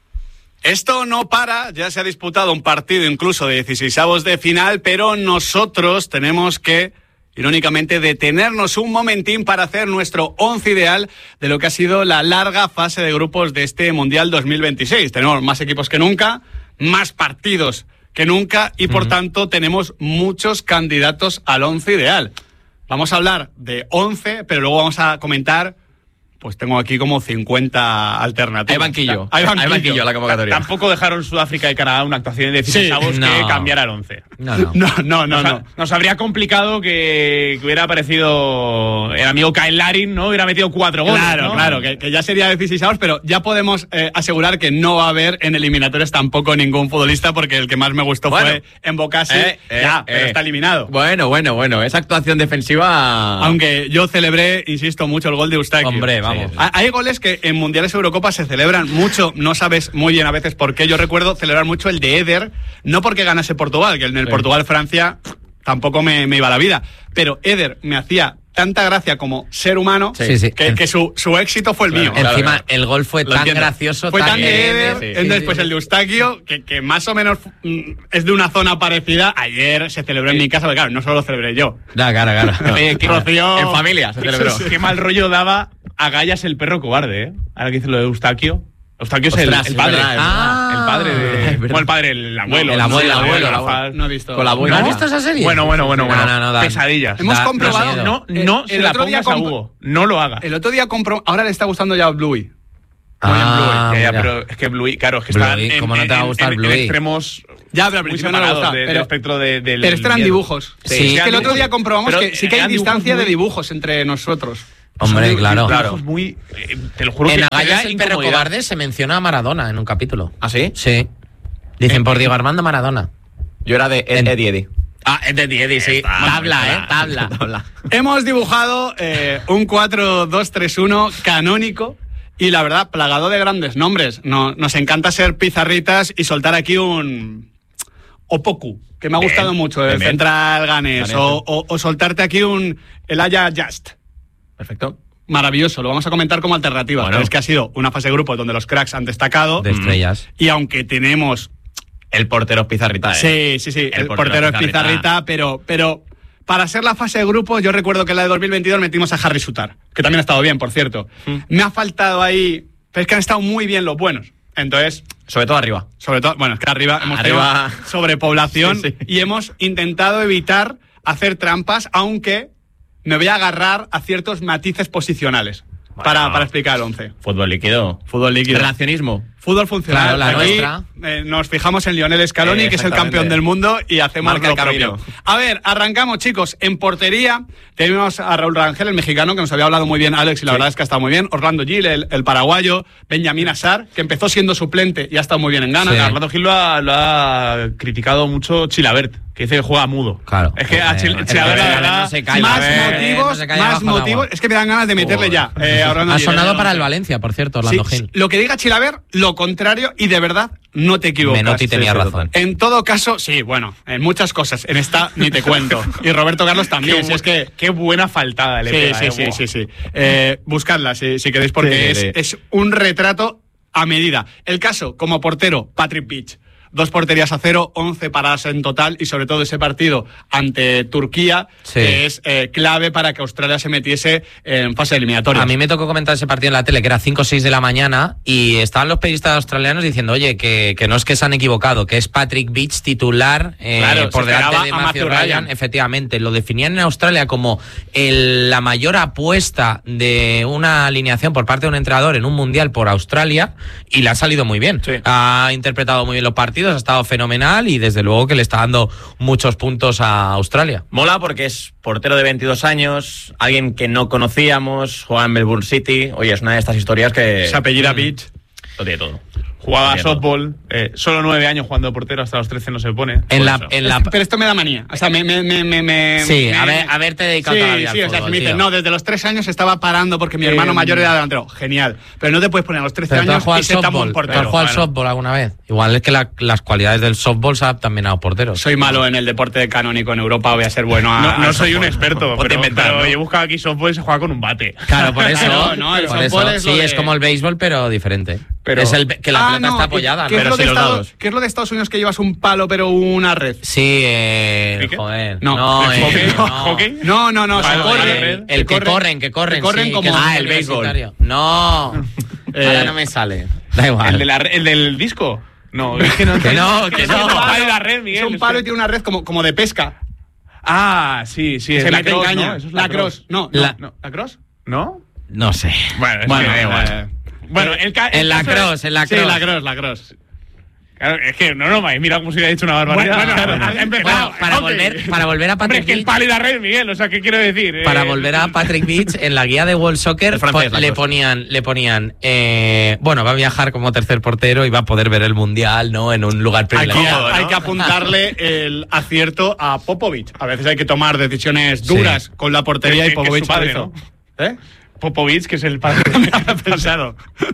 [SPEAKER 1] Esto no para, ya se ha disputado un partido incluso de dieciseisavos de final, pero nosotros tenemos que, irónicamente, detenernos un momentín para hacer nuestro once ideal de lo que ha sido la larga fase de grupos de este Mundial dos mil veintiséis. Tenemos más equipos que nunca, más partidos que nunca y, por uh-huh. tanto, tenemos muchos candidatos al once ideal. Vamos a hablar de once, pero luego vamos a comentar... Pues tengo aquí como cincuenta alternativas.
[SPEAKER 10] Hay banquillo.
[SPEAKER 1] Hay banquillo,
[SPEAKER 10] Hay banquillo la convocatoria.
[SPEAKER 1] Tampoco dejaron Sudáfrica y Canadá una actuación de dieciseisavos sí, no. que cambiara el once.
[SPEAKER 10] No, no.
[SPEAKER 1] No, no, no,
[SPEAKER 4] nos,
[SPEAKER 1] no.
[SPEAKER 4] Ha, nos habría complicado que, que hubiera aparecido el amigo Kyle Larin, ¿no? Hubiera metido cuatro goles,
[SPEAKER 1] Claro,
[SPEAKER 4] ¿no?
[SPEAKER 1] claro, que, que ya sería dieciseisavos, pero ya podemos eh, asegurar que no va a haber en eliminatorias tampoco ningún futbolista, porque el que más me gustó bueno, fue Mbokasi.
[SPEAKER 10] Eh, eh,
[SPEAKER 1] ya,
[SPEAKER 10] eh.
[SPEAKER 1] pero está eliminado.
[SPEAKER 10] Bueno, bueno, bueno. Esa actuación defensiva...
[SPEAKER 1] Aunque yo celebré, insisto, mucho el gol de Eustáquio.
[SPEAKER 10] Hombre, vamos.
[SPEAKER 1] Sí. Hay goles que en Mundiales Eurocopa se celebran mucho, no sabes muy bien a veces por qué. Yo recuerdo celebrar mucho el de Eder, no porque ganase Portugal, que en el sí. Portugal-Francia tampoco me, me iba la vida, pero Eder me hacía tanta gracia como ser humano
[SPEAKER 2] sí, sí.
[SPEAKER 1] que, que su, su éxito fue el
[SPEAKER 2] claro,
[SPEAKER 1] mío.
[SPEAKER 2] Claro, Encima, claro. el gol fue Lo tan entiendo. gracioso.
[SPEAKER 1] Fue
[SPEAKER 2] tan,
[SPEAKER 1] tan de Eder, sí, sí, después sí. el de Eustaquio, que, que más o menos es de una zona parecida. Ayer se celebró sí. en mi casa, pero claro, no solo lo celebré yo.
[SPEAKER 2] Da, claro, claro.
[SPEAKER 1] Eh, Rocío,
[SPEAKER 10] en familia se celebró.
[SPEAKER 4] Qué mal rollo daba a Gallas el perro cobarde, ¿eh? Ahora que dice lo de Eustaquio. Eustaquio es el, el padre.
[SPEAKER 10] Verdad,
[SPEAKER 4] ah, el padre de. Bueno, el padre, el abuelo.
[SPEAKER 2] No, el abuelo, el abuelo.
[SPEAKER 4] El abuelo,
[SPEAKER 2] abuelo.
[SPEAKER 1] No he visto.
[SPEAKER 2] Con la abuela. ¿No has visto esa serie?
[SPEAKER 4] Bueno, bueno, bueno.
[SPEAKER 2] No,
[SPEAKER 4] bueno.
[SPEAKER 2] no, no, da,
[SPEAKER 4] Pesadillas.
[SPEAKER 1] Hemos
[SPEAKER 2] da,
[SPEAKER 1] comprobado.
[SPEAKER 4] No, no, no
[SPEAKER 1] el,
[SPEAKER 4] se
[SPEAKER 1] el
[SPEAKER 4] la
[SPEAKER 1] otro día
[SPEAKER 4] pongas a Hugo. No lo haga.
[SPEAKER 1] El otro día compró. Ahora le está gustando ya Bluey.
[SPEAKER 2] Ah,
[SPEAKER 4] Bluey. Ya, ya, pero es que Bluey, claro, es que está en,
[SPEAKER 2] ¿cómo no te va a gustar
[SPEAKER 4] en,
[SPEAKER 2] Bluey?
[SPEAKER 4] en extremos.
[SPEAKER 1] Ya, pero al principio no me gusta.
[SPEAKER 4] De,
[SPEAKER 1] pero,
[SPEAKER 4] del espectro de, del
[SPEAKER 1] pero estos eran dibujos.
[SPEAKER 4] Sí,
[SPEAKER 1] sí,
[SPEAKER 4] sí
[SPEAKER 1] es que el otro día comprobamos
[SPEAKER 4] pero
[SPEAKER 1] que sí que hay distancia de dibujos entre nosotros.
[SPEAKER 2] Hombre, claro.
[SPEAKER 4] claro. Muy, eh, te lo juro
[SPEAKER 2] en
[SPEAKER 4] que
[SPEAKER 2] Agaya, el perro cobarde, se menciona a Maradona en un capítulo.
[SPEAKER 10] ¿Ah, sí?
[SPEAKER 2] Sí. Dicen por Diego Armando Maradona.
[SPEAKER 10] Yo era de Ed, Eddie Eddie.
[SPEAKER 2] Ah, es de Eddie, sí.
[SPEAKER 10] Está,
[SPEAKER 2] tabla,
[SPEAKER 10] está,
[SPEAKER 2] eh, tabla.
[SPEAKER 10] tabla.
[SPEAKER 1] Hemos dibujado eh, un cuatro dos tres uno canónico y la verdad, plagado de grandes nombres. No, nos encanta ser pizarritas y soltar aquí un Opoku, que me ha gustado bien, mucho, el bien. Central Ganés, o, o, o soltarte aquí un el Aya Just.
[SPEAKER 10] Perfecto.
[SPEAKER 1] Maravilloso, lo vamos a comentar como alternativa. Bueno. Es que ha sido una fase de grupos donde los cracks han destacado.
[SPEAKER 2] De estrellas.
[SPEAKER 1] Y aunque tenemos...
[SPEAKER 10] El portero es Pizarrita, ¿eh?
[SPEAKER 1] Sí, sí, sí, el, el portero, portero es Pizarrita, Pizarrita pero, pero para ser la fase de grupos, yo recuerdo que en la de dos mil veintidós metimos a Harry Sutar, que también ha estado bien, por cierto. Mm. Me ha faltado ahí... Pero es que han estado muy bien los buenos. Entonces...
[SPEAKER 10] Sobre todo arriba.
[SPEAKER 1] Sobre todo, bueno, es que arriba hemos
[SPEAKER 10] arriba...
[SPEAKER 1] tenido sobrepoblación sí, sí. y hemos intentado evitar hacer trampas, aunque... me voy a agarrar a ciertos matices posicionales bueno, para, para explicar el once.
[SPEAKER 10] Fútbol líquido.
[SPEAKER 1] Fútbol líquido.
[SPEAKER 10] Relacionismo.
[SPEAKER 1] Fútbol funcional.
[SPEAKER 2] Claro, la
[SPEAKER 1] Aquí,
[SPEAKER 2] nuestra.
[SPEAKER 1] Eh, nos fijamos en Lionel Scaloni, eh, que es el campeón del mundo, y hacemos Marca lo propio. A ver, arrancamos, chicos. En portería tenemos a Raúl Rangel, el mexicano, que nos había hablado muy bien Alex, y la sí. verdad es que ha estado muy bien. Orlando Gil, el, el paraguayo. Benjamín Azar, que empezó siendo suplente y ha estado muy bien en Ghana.
[SPEAKER 4] Sí. Orlando Gil lo ha, lo ha criticado mucho Chilabert, que dice que juega mudo.
[SPEAKER 2] Claro.
[SPEAKER 4] Es que a Chilabert, la verdad,
[SPEAKER 1] más motivos, más motivos. Es que me dan ganas de meterle oh. ya. Eh, a
[SPEAKER 2] ha sonado para el Valencia, por cierto, Orlando
[SPEAKER 1] sí,
[SPEAKER 2] Gil.
[SPEAKER 1] Lo que diga Chilabert, lo contrario, y de verdad, no te equivocas.
[SPEAKER 2] Menotti tenía sí, razón.
[SPEAKER 1] En todo caso, sí, bueno, en muchas cosas. En esta ni te cuento. Y Roberto Carlos también.
[SPEAKER 4] Qué,
[SPEAKER 1] es que
[SPEAKER 4] qué buena faltada le
[SPEAKER 1] sí,
[SPEAKER 4] pega.
[SPEAKER 1] Sí,
[SPEAKER 4] eh,
[SPEAKER 1] sí, sí, sí, sí. Eh, buscadla si, si queréis, porque sí, es, sí. es un retrato a medida. El caso, como portero, Patrick Beach. Dos porterías a cero, once paradas en total y sobre todo ese partido ante Turquía sí. que es eh, clave para que Australia se metiese en fase eliminatoria.
[SPEAKER 2] A mí me tocó comentar ese partido en la tele que era cinco o seis de la mañana y estaban los periodistas australianos diciendo oye, que, que no es que se han equivocado, que es Patrick Beach titular eh,
[SPEAKER 1] claro,
[SPEAKER 2] por delante de Matthew Ryan. Ryan. Efectivamente, lo definían en Australia como el, la mayor apuesta de una alineación por parte de un entrenador en un mundial por Australia y le ha salido muy bien. Sí. Ha interpretado muy bien los partidos, ha estado fenomenal y desde luego que le está dando muchos puntos a Australia.
[SPEAKER 10] Mola porque es portero de veintidós años, alguien que no conocíamos, juega en Melbourne City. Oye, es una de estas historias que...
[SPEAKER 1] Se apellida Beach.
[SPEAKER 10] Lo tiene todo.
[SPEAKER 4] Jugaba a softball, eh, solo nueve años jugando portero, hasta los trece no se pone.
[SPEAKER 2] En la, en la...
[SPEAKER 1] Pero esto me da manía. O sea, me... me, me, me, me
[SPEAKER 2] sí,
[SPEAKER 1] me...
[SPEAKER 2] a ver, haberte dedicado
[SPEAKER 1] sí,
[SPEAKER 2] toda la vida
[SPEAKER 1] sí,
[SPEAKER 2] al
[SPEAKER 1] o sea,
[SPEAKER 2] fútbol,
[SPEAKER 1] si me dicen,
[SPEAKER 2] tío.
[SPEAKER 1] no, desde los tres años estaba parando porque mi
[SPEAKER 2] eh,
[SPEAKER 1] hermano mayor era delantero. Genial. Pero no te puedes poner a los trece
[SPEAKER 2] pero
[SPEAKER 1] años y ser tan buen portero.
[SPEAKER 2] ¿Has jugado al softball alguna vez? Igual es que la, las cualidades del softball se adaptan también a los porteros.
[SPEAKER 1] Soy malo en el deporte canónico en Europa, voy a ser bueno a...
[SPEAKER 4] No, no soy un experto, pero,
[SPEAKER 10] inventar,
[SPEAKER 4] pero
[SPEAKER 10] ¿no?
[SPEAKER 4] yo he buscado aquí softball y se juega con un bate.
[SPEAKER 2] Claro, por eso.
[SPEAKER 1] no, no, el
[SPEAKER 2] por
[SPEAKER 1] softball
[SPEAKER 2] eso.
[SPEAKER 1] es
[SPEAKER 2] Sí,
[SPEAKER 1] lo de...
[SPEAKER 2] es como el béisbol, pero diferente.
[SPEAKER 1] Pero...
[SPEAKER 2] Es el que la
[SPEAKER 1] ah,
[SPEAKER 2] pelota
[SPEAKER 1] no,
[SPEAKER 2] está apoyada,
[SPEAKER 1] ¿qué,
[SPEAKER 2] ¿no?
[SPEAKER 1] ¿qué
[SPEAKER 2] Pero
[SPEAKER 1] es lo
[SPEAKER 2] sin
[SPEAKER 1] de
[SPEAKER 2] los
[SPEAKER 1] Estados,
[SPEAKER 2] dados.
[SPEAKER 1] ¿Qué es lo de Estados Unidos que llevas un palo pero una red?
[SPEAKER 2] Sí, eh, joder.
[SPEAKER 1] No,
[SPEAKER 2] no, eh,
[SPEAKER 4] ¿Hockey?
[SPEAKER 2] no.
[SPEAKER 4] ¿Hockey?
[SPEAKER 1] No, no, no,
[SPEAKER 2] Vale,
[SPEAKER 1] se corre.
[SPEAKER 2] El, el que corren, que corren.
[SPEAKER 1] Que corren
[SPEAKER 2] sí,
[SPEAKER 1] como...
[SPEAKER 2] que
[SPEAKER 10] ah, el béisbol.
[SPEAKER 2] No,
[SPEAKER 1] eh,
[SPEAKER 2] ahora no me sale. Da igual.
[SPEAKER 4] ¿El, de la, el del disco? No, es que no.
[SPEAKER 2] que no, que no.
[SPEAKER 4] Es un palo, la red, Miguel,
[SPEAKER 1] es un palo y tiene una red como, como de pesca.
[SPEAKER 4] Ah, sí, sí.
[SPEAKER 1] Se
[SPEAKER 4] es la
[SPEAKER 1] mete en
[SPEAKER 4] cross,
[SPEAKER 1] caña.
[SPEAKER 4] ¿no? Eso es
[SPEAKER 1] la,
[SPEAKER 4] la
[SPEAKER 1] cross.
[SPEAKER 4] cross.
[SPEAKER 1] No,
[SPEAKER 2] la,
[SPEAKER 1] no. ¿La cross?
[SPEAKER 4] ¿No?
[SPEAKER 2] No sé.
[SPEAKER 4] Bueno, es
[SPEAKER 1] bueno,
[SPEAKER 4] que da igual.
[SPEAKER 1] Eh,
[SPEAKER 4] bueno, el, ca el
[SPEAKER 2] en la cross, en la cross.
[SPEAKER 1] Sí, la cross, la cross.
[SPEAKER 4] Claro, es que no, no, mira como si hubiera dicho una barbaridad.
[SPEAKER 1] Bueno,
[SPEAKER 4] claro,
[SPEAKER 1] bueno,
[SPEAKER 4] empezado,
[SPEAKER 2] bueno, para,
[SPEAKER 4] okay.
[SPEAKER 2] volver, para volver a Patrick
[SPEAKER 4] Hombre, es que el palo y la red, Miguel, o sea, ¿qué quiero decir?
[SPEAKER 2] Para
[SPEAKER 4] eh,
[SPEAKER 2] volver a Patrick Beach, en la guía de World Soccer francés, le ponían, le ponían eh, bueno, va a viajar como tercer portero y va a poder ver el Mundial, ¿no? En un lugar privilegiado.
[SPEAKER 1] Hay, ¿no? hay que apuntarle el acierto a Popovic. A veces hay que tomar decisiones duras sí. con la portería
[SPEAKER 4] que,
[SPEAKER 1] y Popovic
[SPEAKER 4] que padre, ¿no?
[SPEAKER 1] ¿Eh?
[SPEAKER 4] Popovic, que es el padre
[SPEAKER 1] pensado.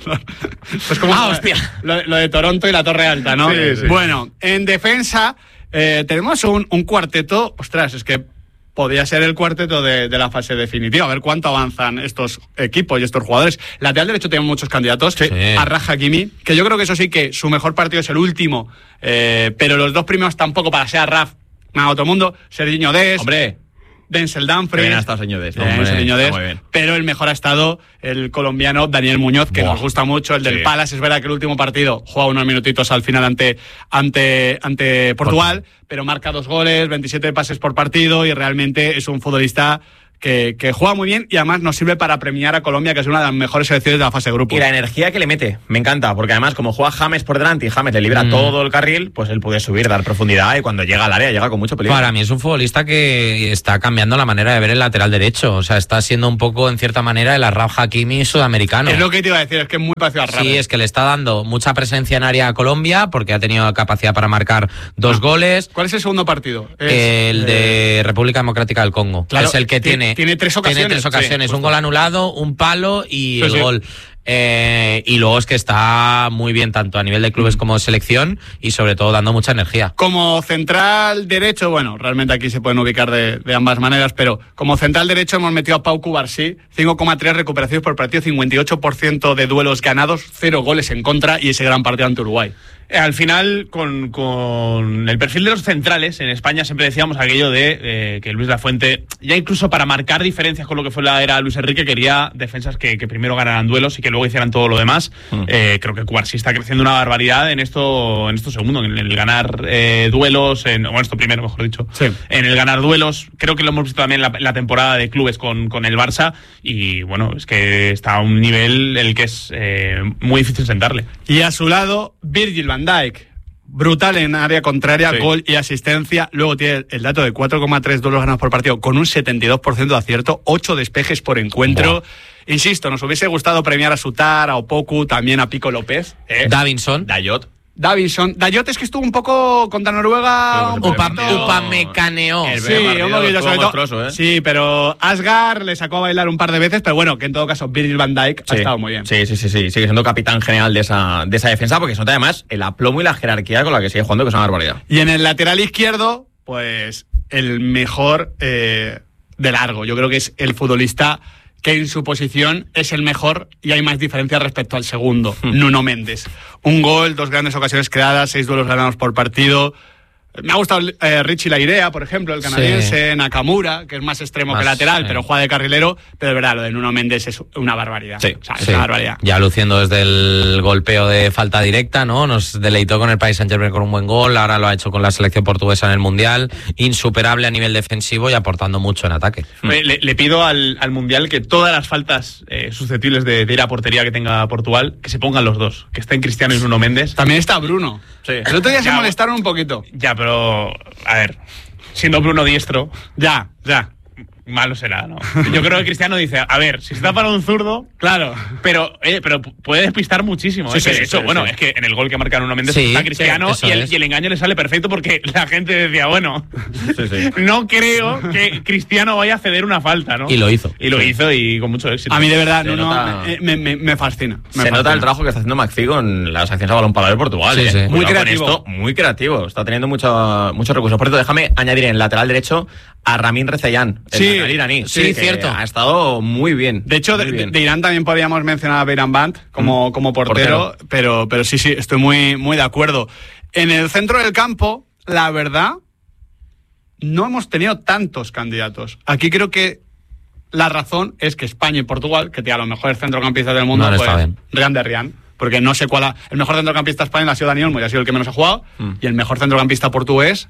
[SPEAKER 1] Pues como
[SPEAKER 2] ah, hostia.
[SPEAKER 1] Lo, lo de Toronto y la Torre Alta, ¿no?
[SPEAKER 4] Sí, sí.
[SPEAKER 1] Bueno, en defensa eh, tenemos un, un cuarteto, ostras, es que podría ser el cuarteto de, de la fase definitiva. A ver cuánto avanzan estos equipos y estos jugadores. Lateral derecho tienen muchos candidatos. Sí. A Raj Hakimi, que yo creo que eso sí, que su mejor partido es el último, eh, pero los dos primeros tampoco para ser a Raf, a otro mundo. Serginho Dest.
[SPEAKER 10] Hombre.
[SPEAKER 1] Denzel Dumfries.
[SPEAKER 10] Bien ha estado Serginho Dest.
[SPEAKER 1] Serginho Dest. Pero el mejor ha estado el colombiano Daniel Muñoz, que Buah. nos gusta mucho, el del sí. Palace. Es verdad que el último partido juega unos minutitos al final ante, ante, ante Portugal, Portugal, pero marca dos goles, veintisiete pases por partido y realmente es un futbolista Que, que juega muy bien y además nos sirve para premiar a Colombia, que es una de las mejores selecciones de la fase de grupos.
[SPEAKER 10] Y la energía que le mete, me encanta, porque además como juega James por delante y James le libera mm. todo el carril, pues él puede subir, dar profundidad y cuando llega al área llega con mucho peligro.
[SPEAKER 2] Para mí es un futbolista que está cambiando la manera de ver el lateral derecho, o sea, está siendo un poco en cierta manera el Raj Hakimi sudamericano.
[SPEAKER 1] Es lo que te iba a decir, es que es muy parecido a Raf.
[SPEAKER 2] Sí, es que le está dando mucha presencia en área a Colombia porque ha tenido capacidad para marcar dos ah. goles.
[SPEAKER 1] ¿Cuál es el segundo partido? Es,
[SPEAKER 2] el eh... de República Democrática del Congo.
[SPEAKER 1] Claro,
[SPEAKER 2] es el que tiene,
[SPEAKER 1] tiene tres ocasiones.
[SPEAKER 2] Tiene tres ocasiones, sí, un gol anulado, un palo y
[SPEAKER 1] sí,
[SPEAKER 2] el
[SPEAKER 1] sí.
[SPEAKER 2] gol. Eh, y luego es que está muy bien tanto a nivel de clubes como de selección y sobre todo dando mucha energía.
[SPEAKER 1] Como central derecho, bueno, realmente aquí se pueden ubicar de, de ambas maneras, pero como central derecho hemos metido a Pau Cubarsí, cinco coma tres recuperaciones por partido, cincuenta y ocho por ciento de duelos ganados, cero goles en contra y ese gran partido ante Uruguay.
[SPEAKER 4] Al final, con, con el perfil de los centrales, en España siempre decíamos aquello de eh, que Luis Lafuente, ya incluso para marcar diferencias con lo que fue la era Luis Enrique, quería defensas que, que primero ganaran duelos y que luego hicieran todo lo demás. Mm. Eh, creo que Cubarsí está creciendo una barbaridad en esto, en esto segundo, en el ganar eh, duelos, en, bueno, esto primero, mejor dicho,
[SPEAKER 1] sí.
[SPEAKER 4] en el ganar duelos. Creo que lo hemos visto también en la, la temporada de clubes con, con el Barça y bueno, es que está a un nivel en el que es eh, muy difícil sentarle.
[SPEAKER 1] Y a su lado, Virgil van Dijk, brutal en área contraria, sí. gol y asistencia. Luego tiene el dato de cuatro coma tres duelos ganados por partido con un setenta y dos por ciento de acierto, ocho despejes por encuentro. Wow. Insisto, nos hubiese gustado premiar a Sutar, a Opoku, también a Pico López.
[SPEAKER 2] ¿eh? Davinson.
[SPEAKER 10] Dayot.
[SPEAKER 1] Davinson. Dayot es que estuvo un poco contra Noruega.
[SPEAKER 2] Sí, Upa, Upamecaneó.
[SPEAKER 1] Sí, un poquito, sobre todo. ¿eh? Sí, pero Asgar le sacó a bailar un par de veces, pero bueno, que en todo caso Virgil van Dijk
[SPEAKER 10] sí.
[SPEAKER 1] ha estado muy bien.
[SPEAKER 10] Sí, sí, sí, sí. Sigue siendo capitán general de esa, de esa defensa, porque se nota además el aplomo y la jerarquía con la que sigue jugando, que es una barbaridad.
[SPEAKER 1] Y en el lateral izquierdo, pues el mejor eh, de largo. Yo creo que es el futbolista que en su posición es el mejor y hay más diferencia respecto al segundo, hmm. Nuno Méndez. Un gol, dos grandes ocasiones creadas, seis duelos ganados por partido. Me ha gustado eh, Richie Lairea, por ejemplo, el canadiense, sí. Nakamura, que es más extremo más, que lateral, sí. pero juega de carrilero. Pero de verdad, lo de Nuno Méndez es una barbaridad.
[SPEAKER 2] Sí,
[SPEAKER 1] o sea,
[SPEAKER 2] sí.
[SPEAKER 1] es una barbaridad.
[SPEAKER 2] Ya luciendo desde el golpeo de falta directa, ¿no? Nos deleitó con el Paris Saint-Germain con un buen gol, ahora lo ha hecho con la selección portuguesa en el Mundial. Insuperable a nivel defensivo y aportando mucho en ataque.
[SPEAKER 4] Le, le pido al, al Mundial que todas las faltas eh, susceptibles de, de ir a portería que tenga Portugal, que se pongan los dos. Que estén Cristiano y Nuno Méndez.
[SPEAKER 1] También está Bruno.
[SPEAKER 4] Sí.
[SPEAKER 1] El otro día ya, se molestaron un poquito.
[SPEAKER 4] Ya, pero, a ver, siendo Bruno diestro,
[SPEAKER 1] ya, ya.
[SPEAKER 4] Malo será, ¿no? Yo creo que Cristiano dice, a ver, si está para un zurdo,
[SPEAKER 1] claro,
[SPEAKER 4] pero eh, pero puede despistar muchísimo.
[SPEAKER 1] Sí,
[SPEAKER 4] ¿eh?
[SPEAKER 1] sí,
[SPEAKER 4] de hecho,
[SPEAKER 1] sí,
[SPEAKER 4] bueno,
[SPEAKER 1] sí.
[SPEAKER 4] es que en el gol que marca Nuno Méndez
[SPEAKER 2] sí,
[SPEAKER 4] está Cristiano
[SPEAKER 2] sí,
[SPEAKER 4] y, el,
[SPEAKER 2] es.
[SPEAKER 4] y el engaño le sale perfecto porque la gente decía, bueno,
[SPEAKER 10] sí, sí.
[SPEAKER 4] no creo que Cristiano vaya a ceder una falta, ¿no?
[SPEAKER 2] Y lo hizo.
[SPEAKER 4] Y lo sí. hizo y con mucho éxito.
[SPEAKER 1] A mí de verdad,
[SPEAKER 10] se
[SPEAKER 1] Nuno
[SPEAKER 10] nota...
[SPEAKER 1] me, me, me fascina. Me
[SPEAKER 10] se
[SPEAKER 1] fascina.
[SPEAKER 10] nota el trabajo que está haciendo McPhee con las acciones a balón parado de Portugal.
[SPEAKER 2] Sí,
[SPEAKER 10] ¿eh?
[SPEAKER 2] sí.
[SPEAKER 1] Muy
[SPEAKER 10] Cuidado
[SPEAKER 1] creativo.
[SPEAKER 10] Esto, muy creativo. Está teniendo mucho, muchos recursos. Por cierto, déjame añadir en el lateral derecho a Ramin Rezaian, el
[SPEAKER 1] sí,
[SPEAKER 10] iraní.
[SPEAKER 2] Sí, cierto.
[SPEAKER 10] Ha estado muy bien.
[SPEAKER 1] De hecho, de,
[SPEAKER 10] bien.
[SPEAKER 1] de Irán también podríamos mencionar a Beiran Band como, mm. como portero, portero, pero pero sí, sí, estoy muy, muy de acuerdo. En el centro del campo, la verdad, no hemos tenido tantos candidatos. Aquí creo que la razón es que España y Portugal, que tienen a los mejores centrocampistas del mundo,
[SPEAKER 2] no,
[SPEAKER 1] pues
[SPEAKER 2] bien.
[SPEAKER 1] Rian de Rian. Porque no sé cuál ha, el mejor centrocampista español ha sido Dani Olmo y ha sido el que menos ha jugado. Mm. Y el mejor centrocampista portugués...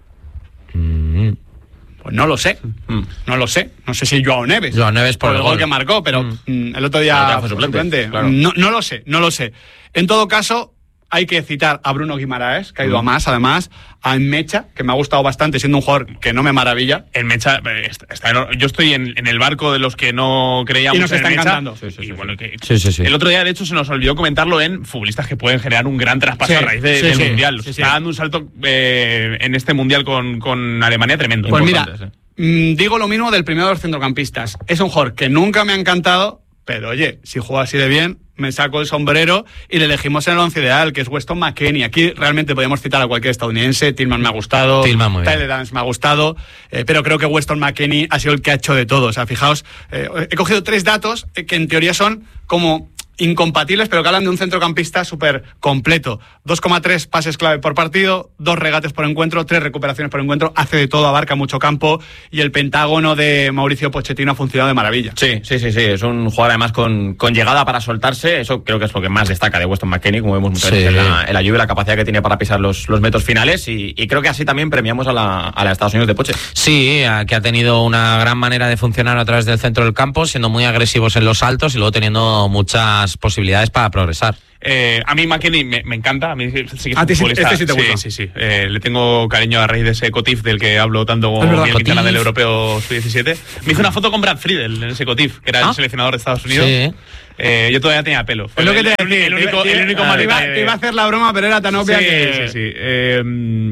[SPEAKER 2] Mm.
[SPEAKER 1] Pues no lo sé, mm. no lo sé. No sé si Joao Neves.
[SPEAKER 2] Joao Neves por, por el gol
[SPEAKER 1] que marcó, pero mm. el otro día
[SPEAKER 10] fue suplente. suplente.
[SPEAKER 1] Claro. No, no lo sé, no lo sé. En todo caso, hay que citar a Bruno Guimaraes, que ha ido mm. a más, además, a Mecha, que me ha gustado bastante, siendo un jugador que no me maravilla.
[SPEAKER 4] El Mecha, está, está, yo estoy en, en el barco de los que no creíamos
[SPEAKER 1] y nos
[SPEAKER 4] en
[SPEAKER 1] está
[SPEAKER 4] el Mecha.
[SPEAKER 1] encantando.
[SPEAKER 4] Sí, sí, sí, y bueno, que,
[SPEAKER 2] sí, sí, sí.
[SPEAKER 4] El otro día, de hecho, se nos olvidó comentarlo en futbolistas que pueden generar un gran traspaso
[SPEAKER 1] sí,
[SPEAKER 4] a raíz de,
[SPEAKER 1] sí,
[SPEAKER 4] del
[SPEAKER 1] sí,
[SPEAKER 4] Mundial.
[SPEAKER 1] Sí, sí.
[SPEAKER 4] Está dando un salto eh, en este Mundial con, con Alemania tremendo.
[SPEAKER 1] Pues mira,
[SPEAKER 4] ¿eh?
[SPEAKER 1] mmm, digo lo mismo del primero de los centrocampistas. Es un jugador que nunca me ha encantado, pero oye, si juega así de bien, me saco el sombrero y le elegimos en el once ideal, que es Weston McKennie. Aquí realmente podemos citar a cualquier estadounidense. Tillman me ha gustado,
[SPEAKER 2] Tillman,
[SPEAKER 1] Tyler Adams me ha gustado, eh, pero creo que Weston McKennie ha sido el que ha hecho de todo. O sea, fijaos, eh, he cogido tres datos que en teoría son como incompatibles, pero que hablan de un centrocampista súper completo. dos coma tres pases clave por partido, dos regates por encuentro, tres recuperaciones por encuentro, hace de todo, abarca mucho campo, y el pentágono de Mauricio Pochettino ha funcionado de maravilla.
[SPEAKER 10] Sí, sí, sí, sí, es un jugador además con, con llegada para soltarse, eso creo que es lo que más destaca de Weston McKennie, como vemos muchas veces sí. en, la, en la Juve, la capacidad que tiene para pisar los, los metros finales, y, y creo que así también premiamos a la, a la Estados Unidos de Poche.
[SPEAKER 2] Sí, que ha tenido una gran manera de funcionar a través del centro del campo, siendo muy agresivos en los altos y luego teniendo muchas posibilidades para progresar.
[SPEAKER 4] Eh, a mí McKennie me, me encanta. A mí sí que
[SPEAKER 1] ¿A ti sí, este sí te gusta?
[SPEAKER 4] Sí, sí, sí. Eh, le tengo cariño a raíz de ese Cotif del que hablo tanto como
[SPEAKER 1] verdad,
[SPEAKER 4] Miguel Quintana del Europeo sub diecisiete. Me hizo una foto con Brad Friedel en ese Cotif, que era ¿Ah? el seleccionador de Estados Unidos.
[SPEAKER 2] Sí.
[SPEAKER 4] Eh, yo todavía tenía pelo.
[SPEAKER 1] Fue es lo que te
[SPEAKER 4] el,
[SPEAKER 1] decía.
[SPEAKER 4] El único, el único
[SPEAKER 1] te, iba,
[SPEAKER 4] de...
[SPEAKER 1] te iba a hacer la broma, pero era tan obvia
[SPEAKER 4] sí,
[SPEAKER 1] que...
[SPEAKER 4] Sí, sí, eh,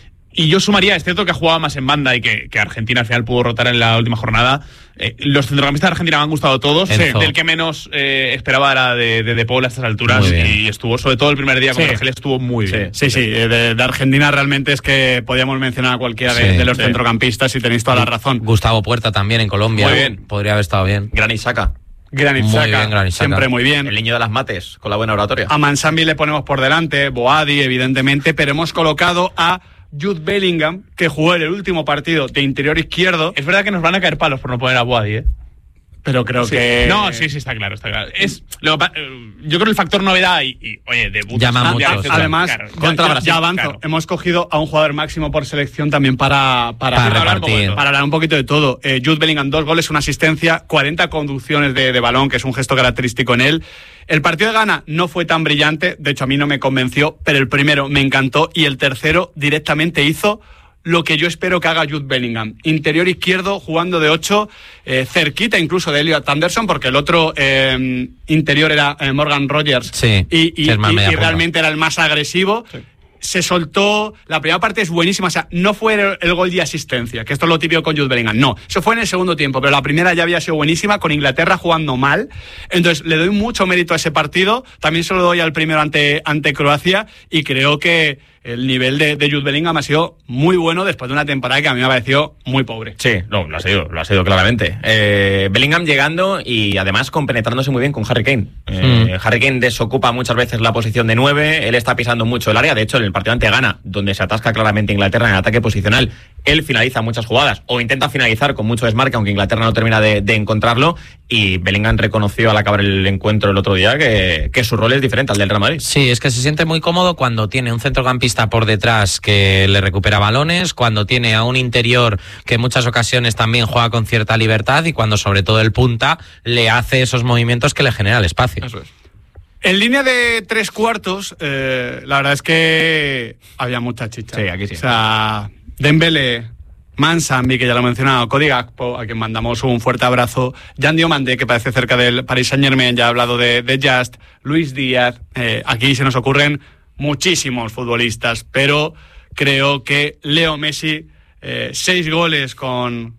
[SPEAKER 4] y yo sumaría, es cierto que ha jugado más en banda y que, que Argentina al final pudo rotar en la última jornada. Eh, los centrocampistas de Argentina me han gustado todos. Sí. Del que menos eh, esperaba era de, de, de Paul a estas alturas. Y estuvo, sobre todo el primer día con sí. Argelia, estuvo muy bien.
[SPEAKER 1] Sí, sí, sí. De, de Argentina realmente es que podíamos mencionar a cualquiera de, sí, de los sí. centrocampistas y tenéis toda la razón.
[SPEAKER 2] Gustavo Puerta también en Colombia.
[SPEAKER 10] Muy bien.
[SPEAKER 2] Podría haber estado bien.
[SPEAKER 10] Granit Xhaka.
[SPEAKER 1] Granit Xhaka, siempre muy bien.
[SPEAKER 10] El niño de las mates, con la buena oratoria.
[SPEAKER 1] A Mansambi le ponemos por delante, Boadi, evidentemente, pero hemos colocado a Jude Bellingham, que jugó en el último partido de interior izquierdo.
[SPEAKER 4] Es verdad que nos van a caer palos por no poner a Boadi, ¿eh?
[SPEAKER 1] Pero creo
[SPEAKER 4] sí.
[SPEAKER 1] que...
[SPEAKER 4] No, sí, sí, está claro, está claro. Es, lo, yo creo que el factor novedad y, y oye, debut...
[SPEAKER 2] Llama mucho.
[SPEAKER 1] Además,
[SPEAKER 4] claro,
[SPEAKER 1] contra ya, Brasil, ya avanzo. Claro. Hemos cogido a un jugador máximo por selección también para, para,
[SPEAKER 2] para,
[SPEAKER 1] para,
[SPEAKER 2] hablar,
[SPEAKER 1] un poco, para hablar un poquito de todo. Eh, Jude Bellingham, dos goles, una asistencia, cuarenta conducciones de, de balón, que es un gesto característico en él. El partido de Ghana no fue tan brillante, de hecho a mí no me convenció, pero el primero me encantó y el tercero directamente hizo lo que yo espero que haga Jude Bellingham. Interior izquierdo, jugando de ocho, eh, cerquita incluso de Elliot Anderson, porque el otro eh, interior era eh, Morgan Rogers.
[SPEAKER 2] Sí,
[SPEAKER 1] y, y, y, y realmente era el más agresivo. Sí. Se soltó, la primera parte es buenísima, o sea, no fue el, el gol de asistencia, que esto es lo típico con Jude Bellingham, no, eso fue en el segundo tiempo, pero la primera ya había sido buenísima, con Inglaterra jugando mal, entonces le doy mucho mérito a ese partido, también se lo doy al primero ante, ante Croacia, y creo que el nivel de, de Jude Bellingham ha sido muy bueno después de una temporada que a mí me ha parecido muy pobre.
[SPEAKER 10] Sí, no, lo ha sido, lo ha sido claramente. Eh, Bellingham llegando y además compenetrándose muy bien con Harry Kane. Eh, mm. Harry Kane desocupa muchas veces la posición de nueve, él está pisando mucho el área, de hecho en el partido ante Ghana, donde se atasca claramente Inglaterra en el ataque posicional, él finaliza muchas jugadas, o intenta finalizar con mucho desmarque, aunque Inglaterra no termina de, de encontrarlo, y Bellingham reconoció al acabar el encuentro el otro día que, que su rol es diferente al del Real Madrid.
[SPEAKER 2] Sí, es que se siente muy cómodo cuando tiene un centrocampista por detrás que le recupera balones, cuando tiene a un interior que en muchas ocasiones también juega con cierta libertad y cuando sobre todo el punta le hace esos movimientos que le genera el espacio.
[SPEAKER 1] Eso es. En línea de tres cuartos, eh, la verdad es que había mucha chicha.
[SPEAKER 10] Sí, aquí sí.
[SPEAKER 1] O sea, Dembélé, Mansambi, que ya lo he mencionado, Cody Gakpo, a quien mandamos un fuerte abrazo, Jan Diomande, que parece cerca del Paris Saint-Germain, ya ha hablado de, de Just, Luis Díaz, eh, aquí se nos ocurren muchísimos futbolistas, pero creo que Leo Messi, eh, seis goles con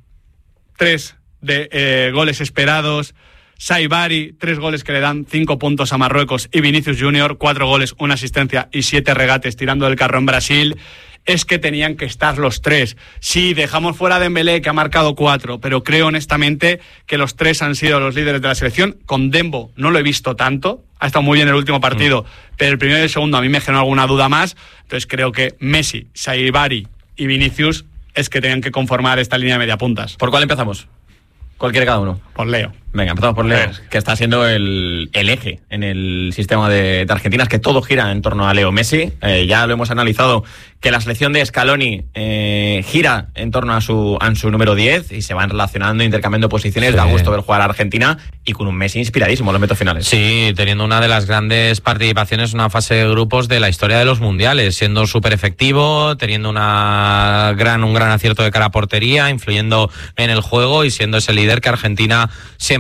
[SPEAKER 1] tres de eh, goles esperados, Saibari, tres goles que le dan cinco puntos a Marruecos, y Vinicius Junior, cuatro goles, una asistencia y siete regates tirando del carro en Brasil. Es que tenían que estar los tres. Sí, dejamos fuera a Dembélé, que ha marcado cuatro, pero creo honestamente que los tres han sido los líderes de la selección. Con Dembo no lo he visto tanto, ha estado muy bien el último partido, mm. pero el primero y el segundo a mí me generó alguna duda más. Entonces creo que Messi, Saibari y Vinicius es que tenían que conformar esta línea de mediapuntas.
[SPEAKER 10] ¿Por cuál empezamos? ¿Cuál quiere cada uno?
[SPEAKER 1] Por Leo.
[SPEAKER 10] Venga, empezamos por Leo, que está siendo el, el eje en el sistema de, de Argentina, es que todo gira en torno a Leo Messi. Eh, ya lo hemos analizado, que la selección de Scaloni eh, gira en torno a su, a su número diez y se van relacionando, intercambiando posiciones. Sí. Da gusto ver jugar a Argentina y con un Messi inspiradísimo en los metros finales.
[SPEAKER 2] Sí, teniendo una de las grandes participaciones en una fase de grupos de la historia de los mundiales, siendo súper efectivo, teniendo una gran, un gran acierto de cara a portería, influyendo en el juego y siendo ese líder que Argentina siempre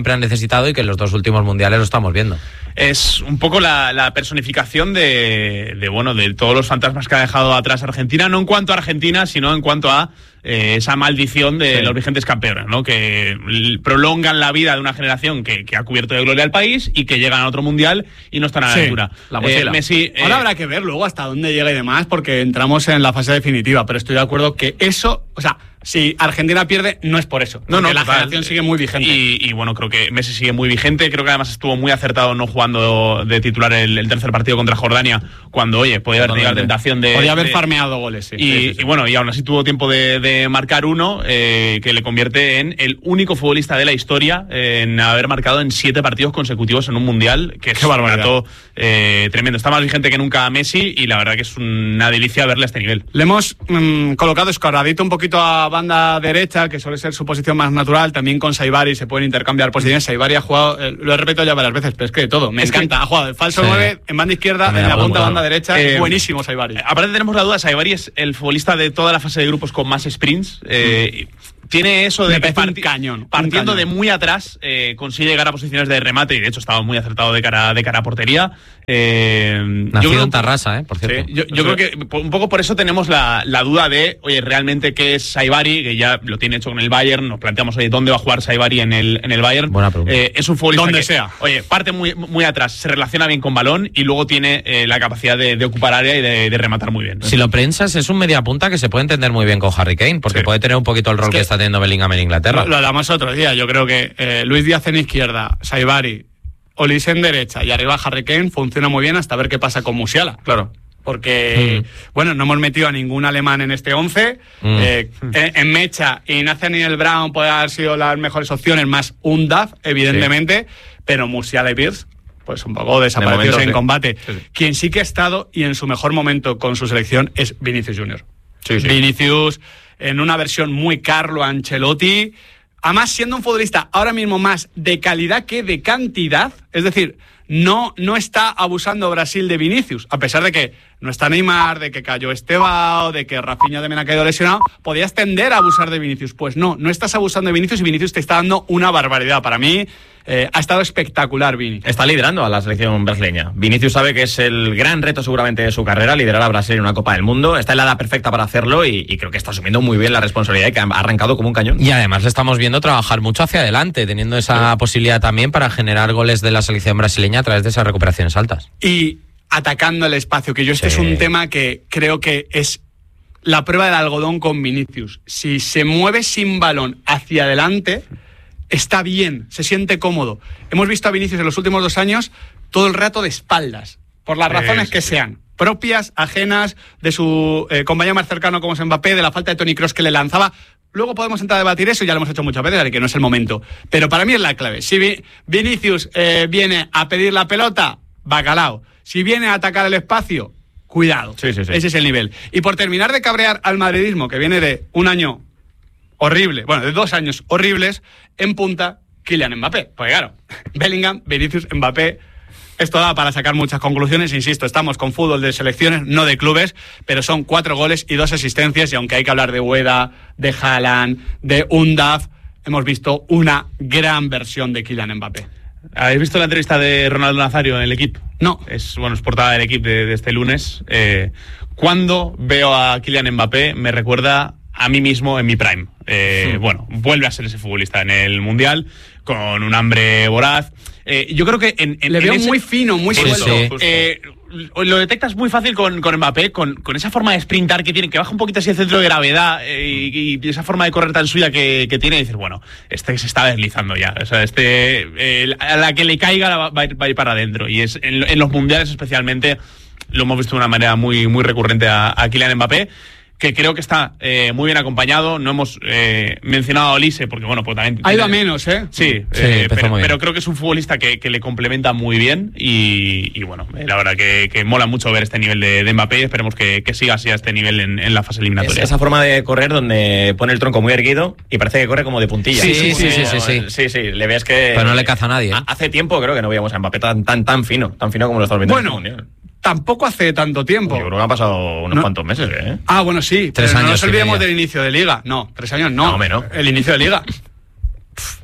[SPEAKER 2] siempre han necesitado y que en los dos últimos mundiales lo estamos viendo.
[SPEAKER 4] Es un poco la, la personificación de, de, bueno, de todos los fantasmas que ha dejado atrás Argentina, no en cuanto a Argentina, sino en cuanto a eh, esa maldición de sí. los vigentes campeones, ¿no? Que prolongan la vida de una generación que, que ha cubierto de gloria al país y que llegan a otro mundial y no están a la sí, altura.
[SPEAKER 1] La eh, Messi, eh, Ahora habrá que ver luego hasta dónde llega y demás, porque entramos en la fase definitiva, pero estoy de acuerdo que eso, o sea, si Argentina pierde, no es por eso. No, no, la total. generación sigue muy vigente.
[SPEAKER 4] Y, y bueno, creo que Messi sigue muy vigente. Creo que además estuvo muy acertado no jugando de titular el, el tercer partido contra Jordania, cuando, oye, podía haber tenido la tentación de...
[SPEAKER 1] Podía haber
[SPEAKER 4] de,
[SPEAKER 1] farmeado goles, sí.
[SPEAKER 4] Y,
[SPEAKER 1] sí, sí, sí.
[SPEAKER 4] y bueno, y aún así tuvo tiempo de, de marcar uno, eh, que le convierte en el único futbolista de la historia en haber marcado en siete partidos consecutivos en un mundial, que es un dato eh, tremendo. Está más vigente que nunca Messi y la verdad que es una delicia verle a este nivel.
[SPEAKER 1] Le hemos mmm, colocado escorradito un poquito a banda derecha, que suele ser su posición más natural. También con Saibari se pueden intercambiar posiciones. Saibari ha jugado, eh, lo he repetido ya varias veces, pero es que de todo, me es encanta. Que... Ha jugado de falso sí. nueve, en banda izquierda, en la punta banda derecha. Eh, buenísimo Saibari.
[SPEAKER 4] Aparte tenemos la duda, Saibari es el futbolista de toda la fase de grupos con más sprints. Eh, mm. Tiene eso de
[SPEAKER 1] parti- cañón,
[SPEAKER 4] partiendo
[SPEAKER 1] cañón.
[SPEAKER 4] de muy atrás, eh, consigue llegar a posiciones de remate y de hecho estaba muy acertado de cara, de cara a portería. Eh,
[SPEAKER 2] Nacido yo creo, en Tarrasa, eh, por cierto.
[SPEAKER 4] Sí, yo, yo creo que un poco por eso tenemos la, la duda de, oye, realmente qué es Saibari, que ya lo tiene hecho con el Bayern. Nos planteamos, oye, ¿dónde va a jugar Saibari en el, en el Bayern?
[SPEAKER 2] Buena pregunta.
[SPEAKER 4] Eh, es un futbolista
[SPEAKER 1] donde
[SPEAKER 4] que,
[SPEAKER 1] sea.
[SPEAKER 4] Oye, parte muy, muy atrás, se relaciona bien con balón y luego tiene eh, la capacidad de, de ocupar área y de, de rematar muy bien.
[SPEAKER 2] Si lo prensas, es un mediapunta que se puede entender muy bien con Harry Kane, porque sí. puede tener un poquito el rol es que, que está teniendo Bellingham en Inglaterra.
[SPEAKER 1] Lo, lo hablamos otro día. Yo creo que eh, Luis Díaz en izquierda, Saibari, Olise en derecha y arriba Harry Kane funciona muy bien hasta ver qué pasa con Musiala.
[SPEAKER 4] Claro.
[SPEAKER 1] Porque, mm. bueno, no hemos metido a ningún alemán en este once. Mm. Eh, en, en Mecha y Nathaniel Brown puede haber sido las mejores opciones, más Undav, evidentemente, sí. pero Musiala y Birz, pues un poco desaparecidos de momento, en sí. combate. Sí, sí. Quien sí que ha estado y en su mejor momento con su selección es Vinicius Junior.
[SPEAKER 4] Sí, sí.
[SPEAKER 1] Vinicius en una versión muy Carlo Ancelotti, además siendo un futbolista ahora mismo más de calidad que de cantidad, es decir, no, no está abusando Brasil de Vinicius, a pesar de que no está Neymar, de que cayó Estevao, de que Rafinha también ha caído lesionado, podías tender a abusar de Vinicius. Pues no, no estás abusando de Vinicius y Vinicius te está dando una barbaridad. Para mí eh, ha estado espectacular Vini.
[SPEAKER 10] Está liderando a la selección brasileña. Vinicius sabe que es el gran reto seguramente de su carrera, liderar a Brasil en una Copa del Mundo. Está en la edad perfecta para hacerlo y, y creo que está asumiendo muy bien la responsabilidad y que ha arrancado como un cañón.
[SPEAKER 2] Y además le estamos viendo trabajar mucho hacia adelante, teniendo esa sí. posibilidad también para generar goles de la selección brasileña a través de esas recuperaciones altas.
[SPEAKER 1] Y atacando el espacio, que yo este sí. es un tema que creo que es la prueba del algodón con Vinicius. Si se mueve sin balón hacia adelante, está bien, se siente cómodo. Hemos visto a Vinicius en los últimos dos años todo el rato de espaldas, por las razones sí, que sí. sean, propias, ajenas, de su eh, compañero más cercano como es Mbappé, de la falta de Toni Kroos que le lanzaba. Luego podemos entrar a debatir eso, ya lo hemos hecho muchas veces, así que no es el momento. Pero para mí es la clave. Si Vi- Vinicius eh, viene a pedir la pelota, bacalao. Si viene a atacar el espacio, cuidado.
[SPEAKER 4] Sí, sí, sí.
[SPEAKER 1] Ese es el nivel. Y por terminar de cabrear al madridismo, que viene de un año horrible, bueno, de dos años horribles, en punta, Kylian Mbappé. Porque claro, Bellingham, Vinicius, Mbappé, esto da para sacar muchas conclusiones. Insisto, estamos con fútbol de selecciones, no de clubes, pero son cuatro goles y dos asistencias, y aunque hay que hablar de Ueda, de Haaland, de Undav, hemos visto una gran versión de Kylian Mbappé.
[SPEAKER 4] ¿Habéis visto la entrevista de Ronaldo Nazario en el equipo?
[SPEAKER 1] No.
[SPEAKER 4] Es, bueno, es portada del equipo de, de este lunes. Eh, cuando veo a Kylian Mbappé me recuerda a mí mismo en mi prime. Eh, sí. Bueno, vuelve a ser ese futbolista en el Mundial, con un hambre voraz. Eh, yo creo que en, en
[SPEAKER 1] le veo
[SPEAKER 4] en ese...
[SPEAKER 1] muy fino, muy
[SPEAKER 4] sí,
[SPEAKER 1] suelto.
[SPEAKER 4] Sí. Eh, lo detectas muy fácil con, con Mbappé, con, con esa forma de sprintar que tiene, que baja un poquito así el centro de gravedad eh, y, y esa forma de correr tan suya que, que tiene, y dices, bueno, este se está deslizando ya. O sea, este eh, a la que le caiga va, va, a, ir, va a ir para adentro. Y es en, en los mundiales especialmente lo hemos visto de una manera muy, muy recurrente a, a Kylian Mbappé, que creo que está eh, muy bien acompañado. No hemos eh, mencionado a Olise, porque bueno, pues también...
[SPEAKER 1] Ha ido a menos, ¿eh?
[SPEAKER 4] Sí,
[SPEAKER 2] sí
[SPEAKER 4] eh, pero, pero creo que es un futbolista que, que le complementa muy bien y, y bueno, la verdad que, que mola mucho ver este nivel de, de Mbappé y esperemos que, que siga así a este nivel en, en la fase eliminatoria.
[SPEAKER 10] Es esa forma de correr donde pone el tronco muy erguido y parece que corre como de puntilla.
[SPEAKER 2] Sí, sí, sí, sí, sí, sí.
[SPEAKER 10] Sí, sí, le ves que...
[SPEAKER 2] Pero no le caza a nadie. ¿eh?
[SPEAKER 10] Hace tiempo creo que no veíamos a Mbappé tan, tan, tan fino, tan fino como lo estamos viendo.
[SPEAKER 1] Bueno, tampoco hace tanto tiempo.
[SPEAKER 10] Yo creo que han pasado unos no. cuantos meses, ¿eh?
[SPEAKER 1] Ah, bueno, sí. Tres años. No nos olvidemos del inicio de Liga. No, tres años no.
[SPEAKER 10] No, menos.
[SPEAKER 1] El inicio de Liga.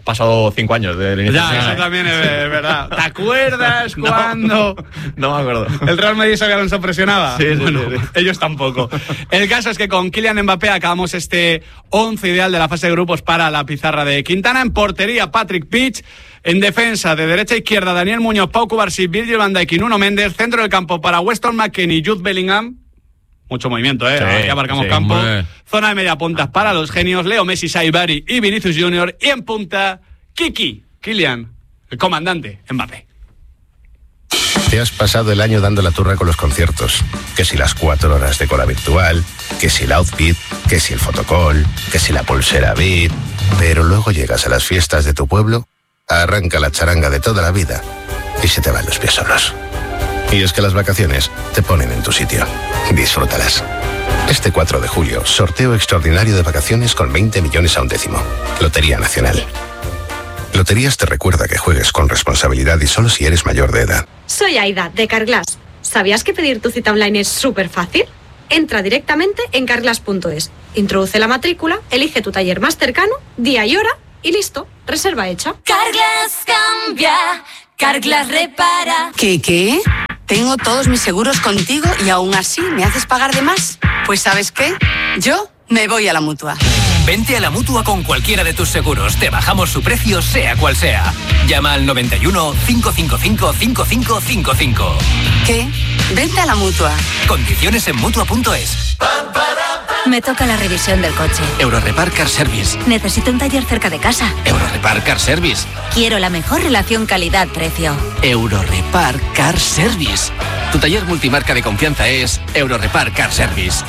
[SPEAKER 10] pasado cinco años del inicio.
[SPEAKER 1] Ya, eso también es verdad. ¿Te acuerdas no, cuando?
[SPEAKER 10] No me acuerdo.
[SPEAKER 1] ¿El Real Madrid Xabi Alonso presionaba?
[SPEAKER 10] Sí, sí,
[SPEAKER 1] bueno,
[SPEAKER 10] sí, sí.
[SPEAKER 1] Ellos tampoco. El caso es que con Kylian Mbappé acabamos este once ideal de la fase de grupos para la pizarra de Quintana. En portería, Patrick Pitch. En defensa, de derecha a izquierda, Daniel Muñoz, Pau Cubarsí, Virgil van Dijk y Nuno Méndez. Centro del campo para Weston McKennie y Jude Bellingham. Mucho movimiento, ¿eh? Sí, Aquí abarcamos sí, campo. Hombre. Zona de media puntas para los genios, Leo Messi, Saibari y Vinicius Junior. Y en punta, Kiki, Kylian, el comandante, Mbappé.
[SPEAKER 5] Te has pasado el año dando la turra con los conciertos. Que si las cuatro horas de cola virtual, que si el outfit, que si el fotocall, que si la pulsera V I P. Pero luego llegas a las fiestas de tu pueblo, arranca la charanga de toda la vida y se te van los pies solos. Y es que las vacaciones te ponen en tu sitio. Disfrútalas. Este cuatro de julio, sorteo extraordinario de vacaciones con veinte millones a un décimo. Lotería Nacional. Loterías te recuerda que juegues con responsabilidad y solo si eres mayor de edad.
[SPEAKER 6] Soy Aida, de Carglass. ¿Sabías que pedir tu cita online es súper fácil? Entra directamente en carglass punto es, introduce la matrícula, elige tu taller más cercano, día y hora y listo, reserva hecha.
[SPEAKER 7] Carglass cambia, Carglass repara.
[SPEAKER 8] ¿Qué, qué? Tengo todos mis seguros contigo y aún así me haces pagar de más. Pues ¿sabes qué? Yo me voy a la Mutua.
[SPEAKER 25] Vente a la Mutua con cualquiera de tus seguros. Te bajamos su precio, sea cual sea. Llama al noventa y uno, cinco cinco cinco, cinco cinco cinco cinco.
[SPEAKER 8] ¿Qué? Vente a la Mutua.
[SPEAKER 25] Condiciones en Mutua punto es.
[SPEAKER 7] Me toca la revisión del coche.
[SPEAKER 25] Eurorepar Car Service.
[SPEAKER 7] Necesito un taller cerca de casa.
[SPEAKER 25] Eurorepar Car Service.
[SPEAKER 7] Quiero la mejor relación calidad-precio.
[SPEAKER 25] Eurorepar Car Service. Tu taller multimarca de confianza es Eurorepar Car Service.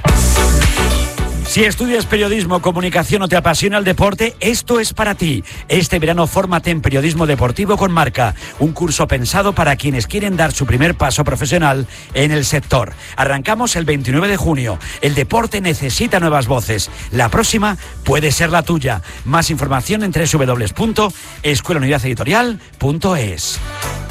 [SPEAKER 26] Si estudias periodismo, comunicación o te apasiona el deporte, esto es para ti. Este verano fórmate en Periodismo Deportivo con Marca, un curso pensado para quienes quieren dar su primer paso profesional en el sector. Arrancamos el veintinueve de junio. El deporte necesita nuevas voces. La próxima puede ser la tuya. Más información en doble u doble u doble u punto escuela unidad editorial punto es.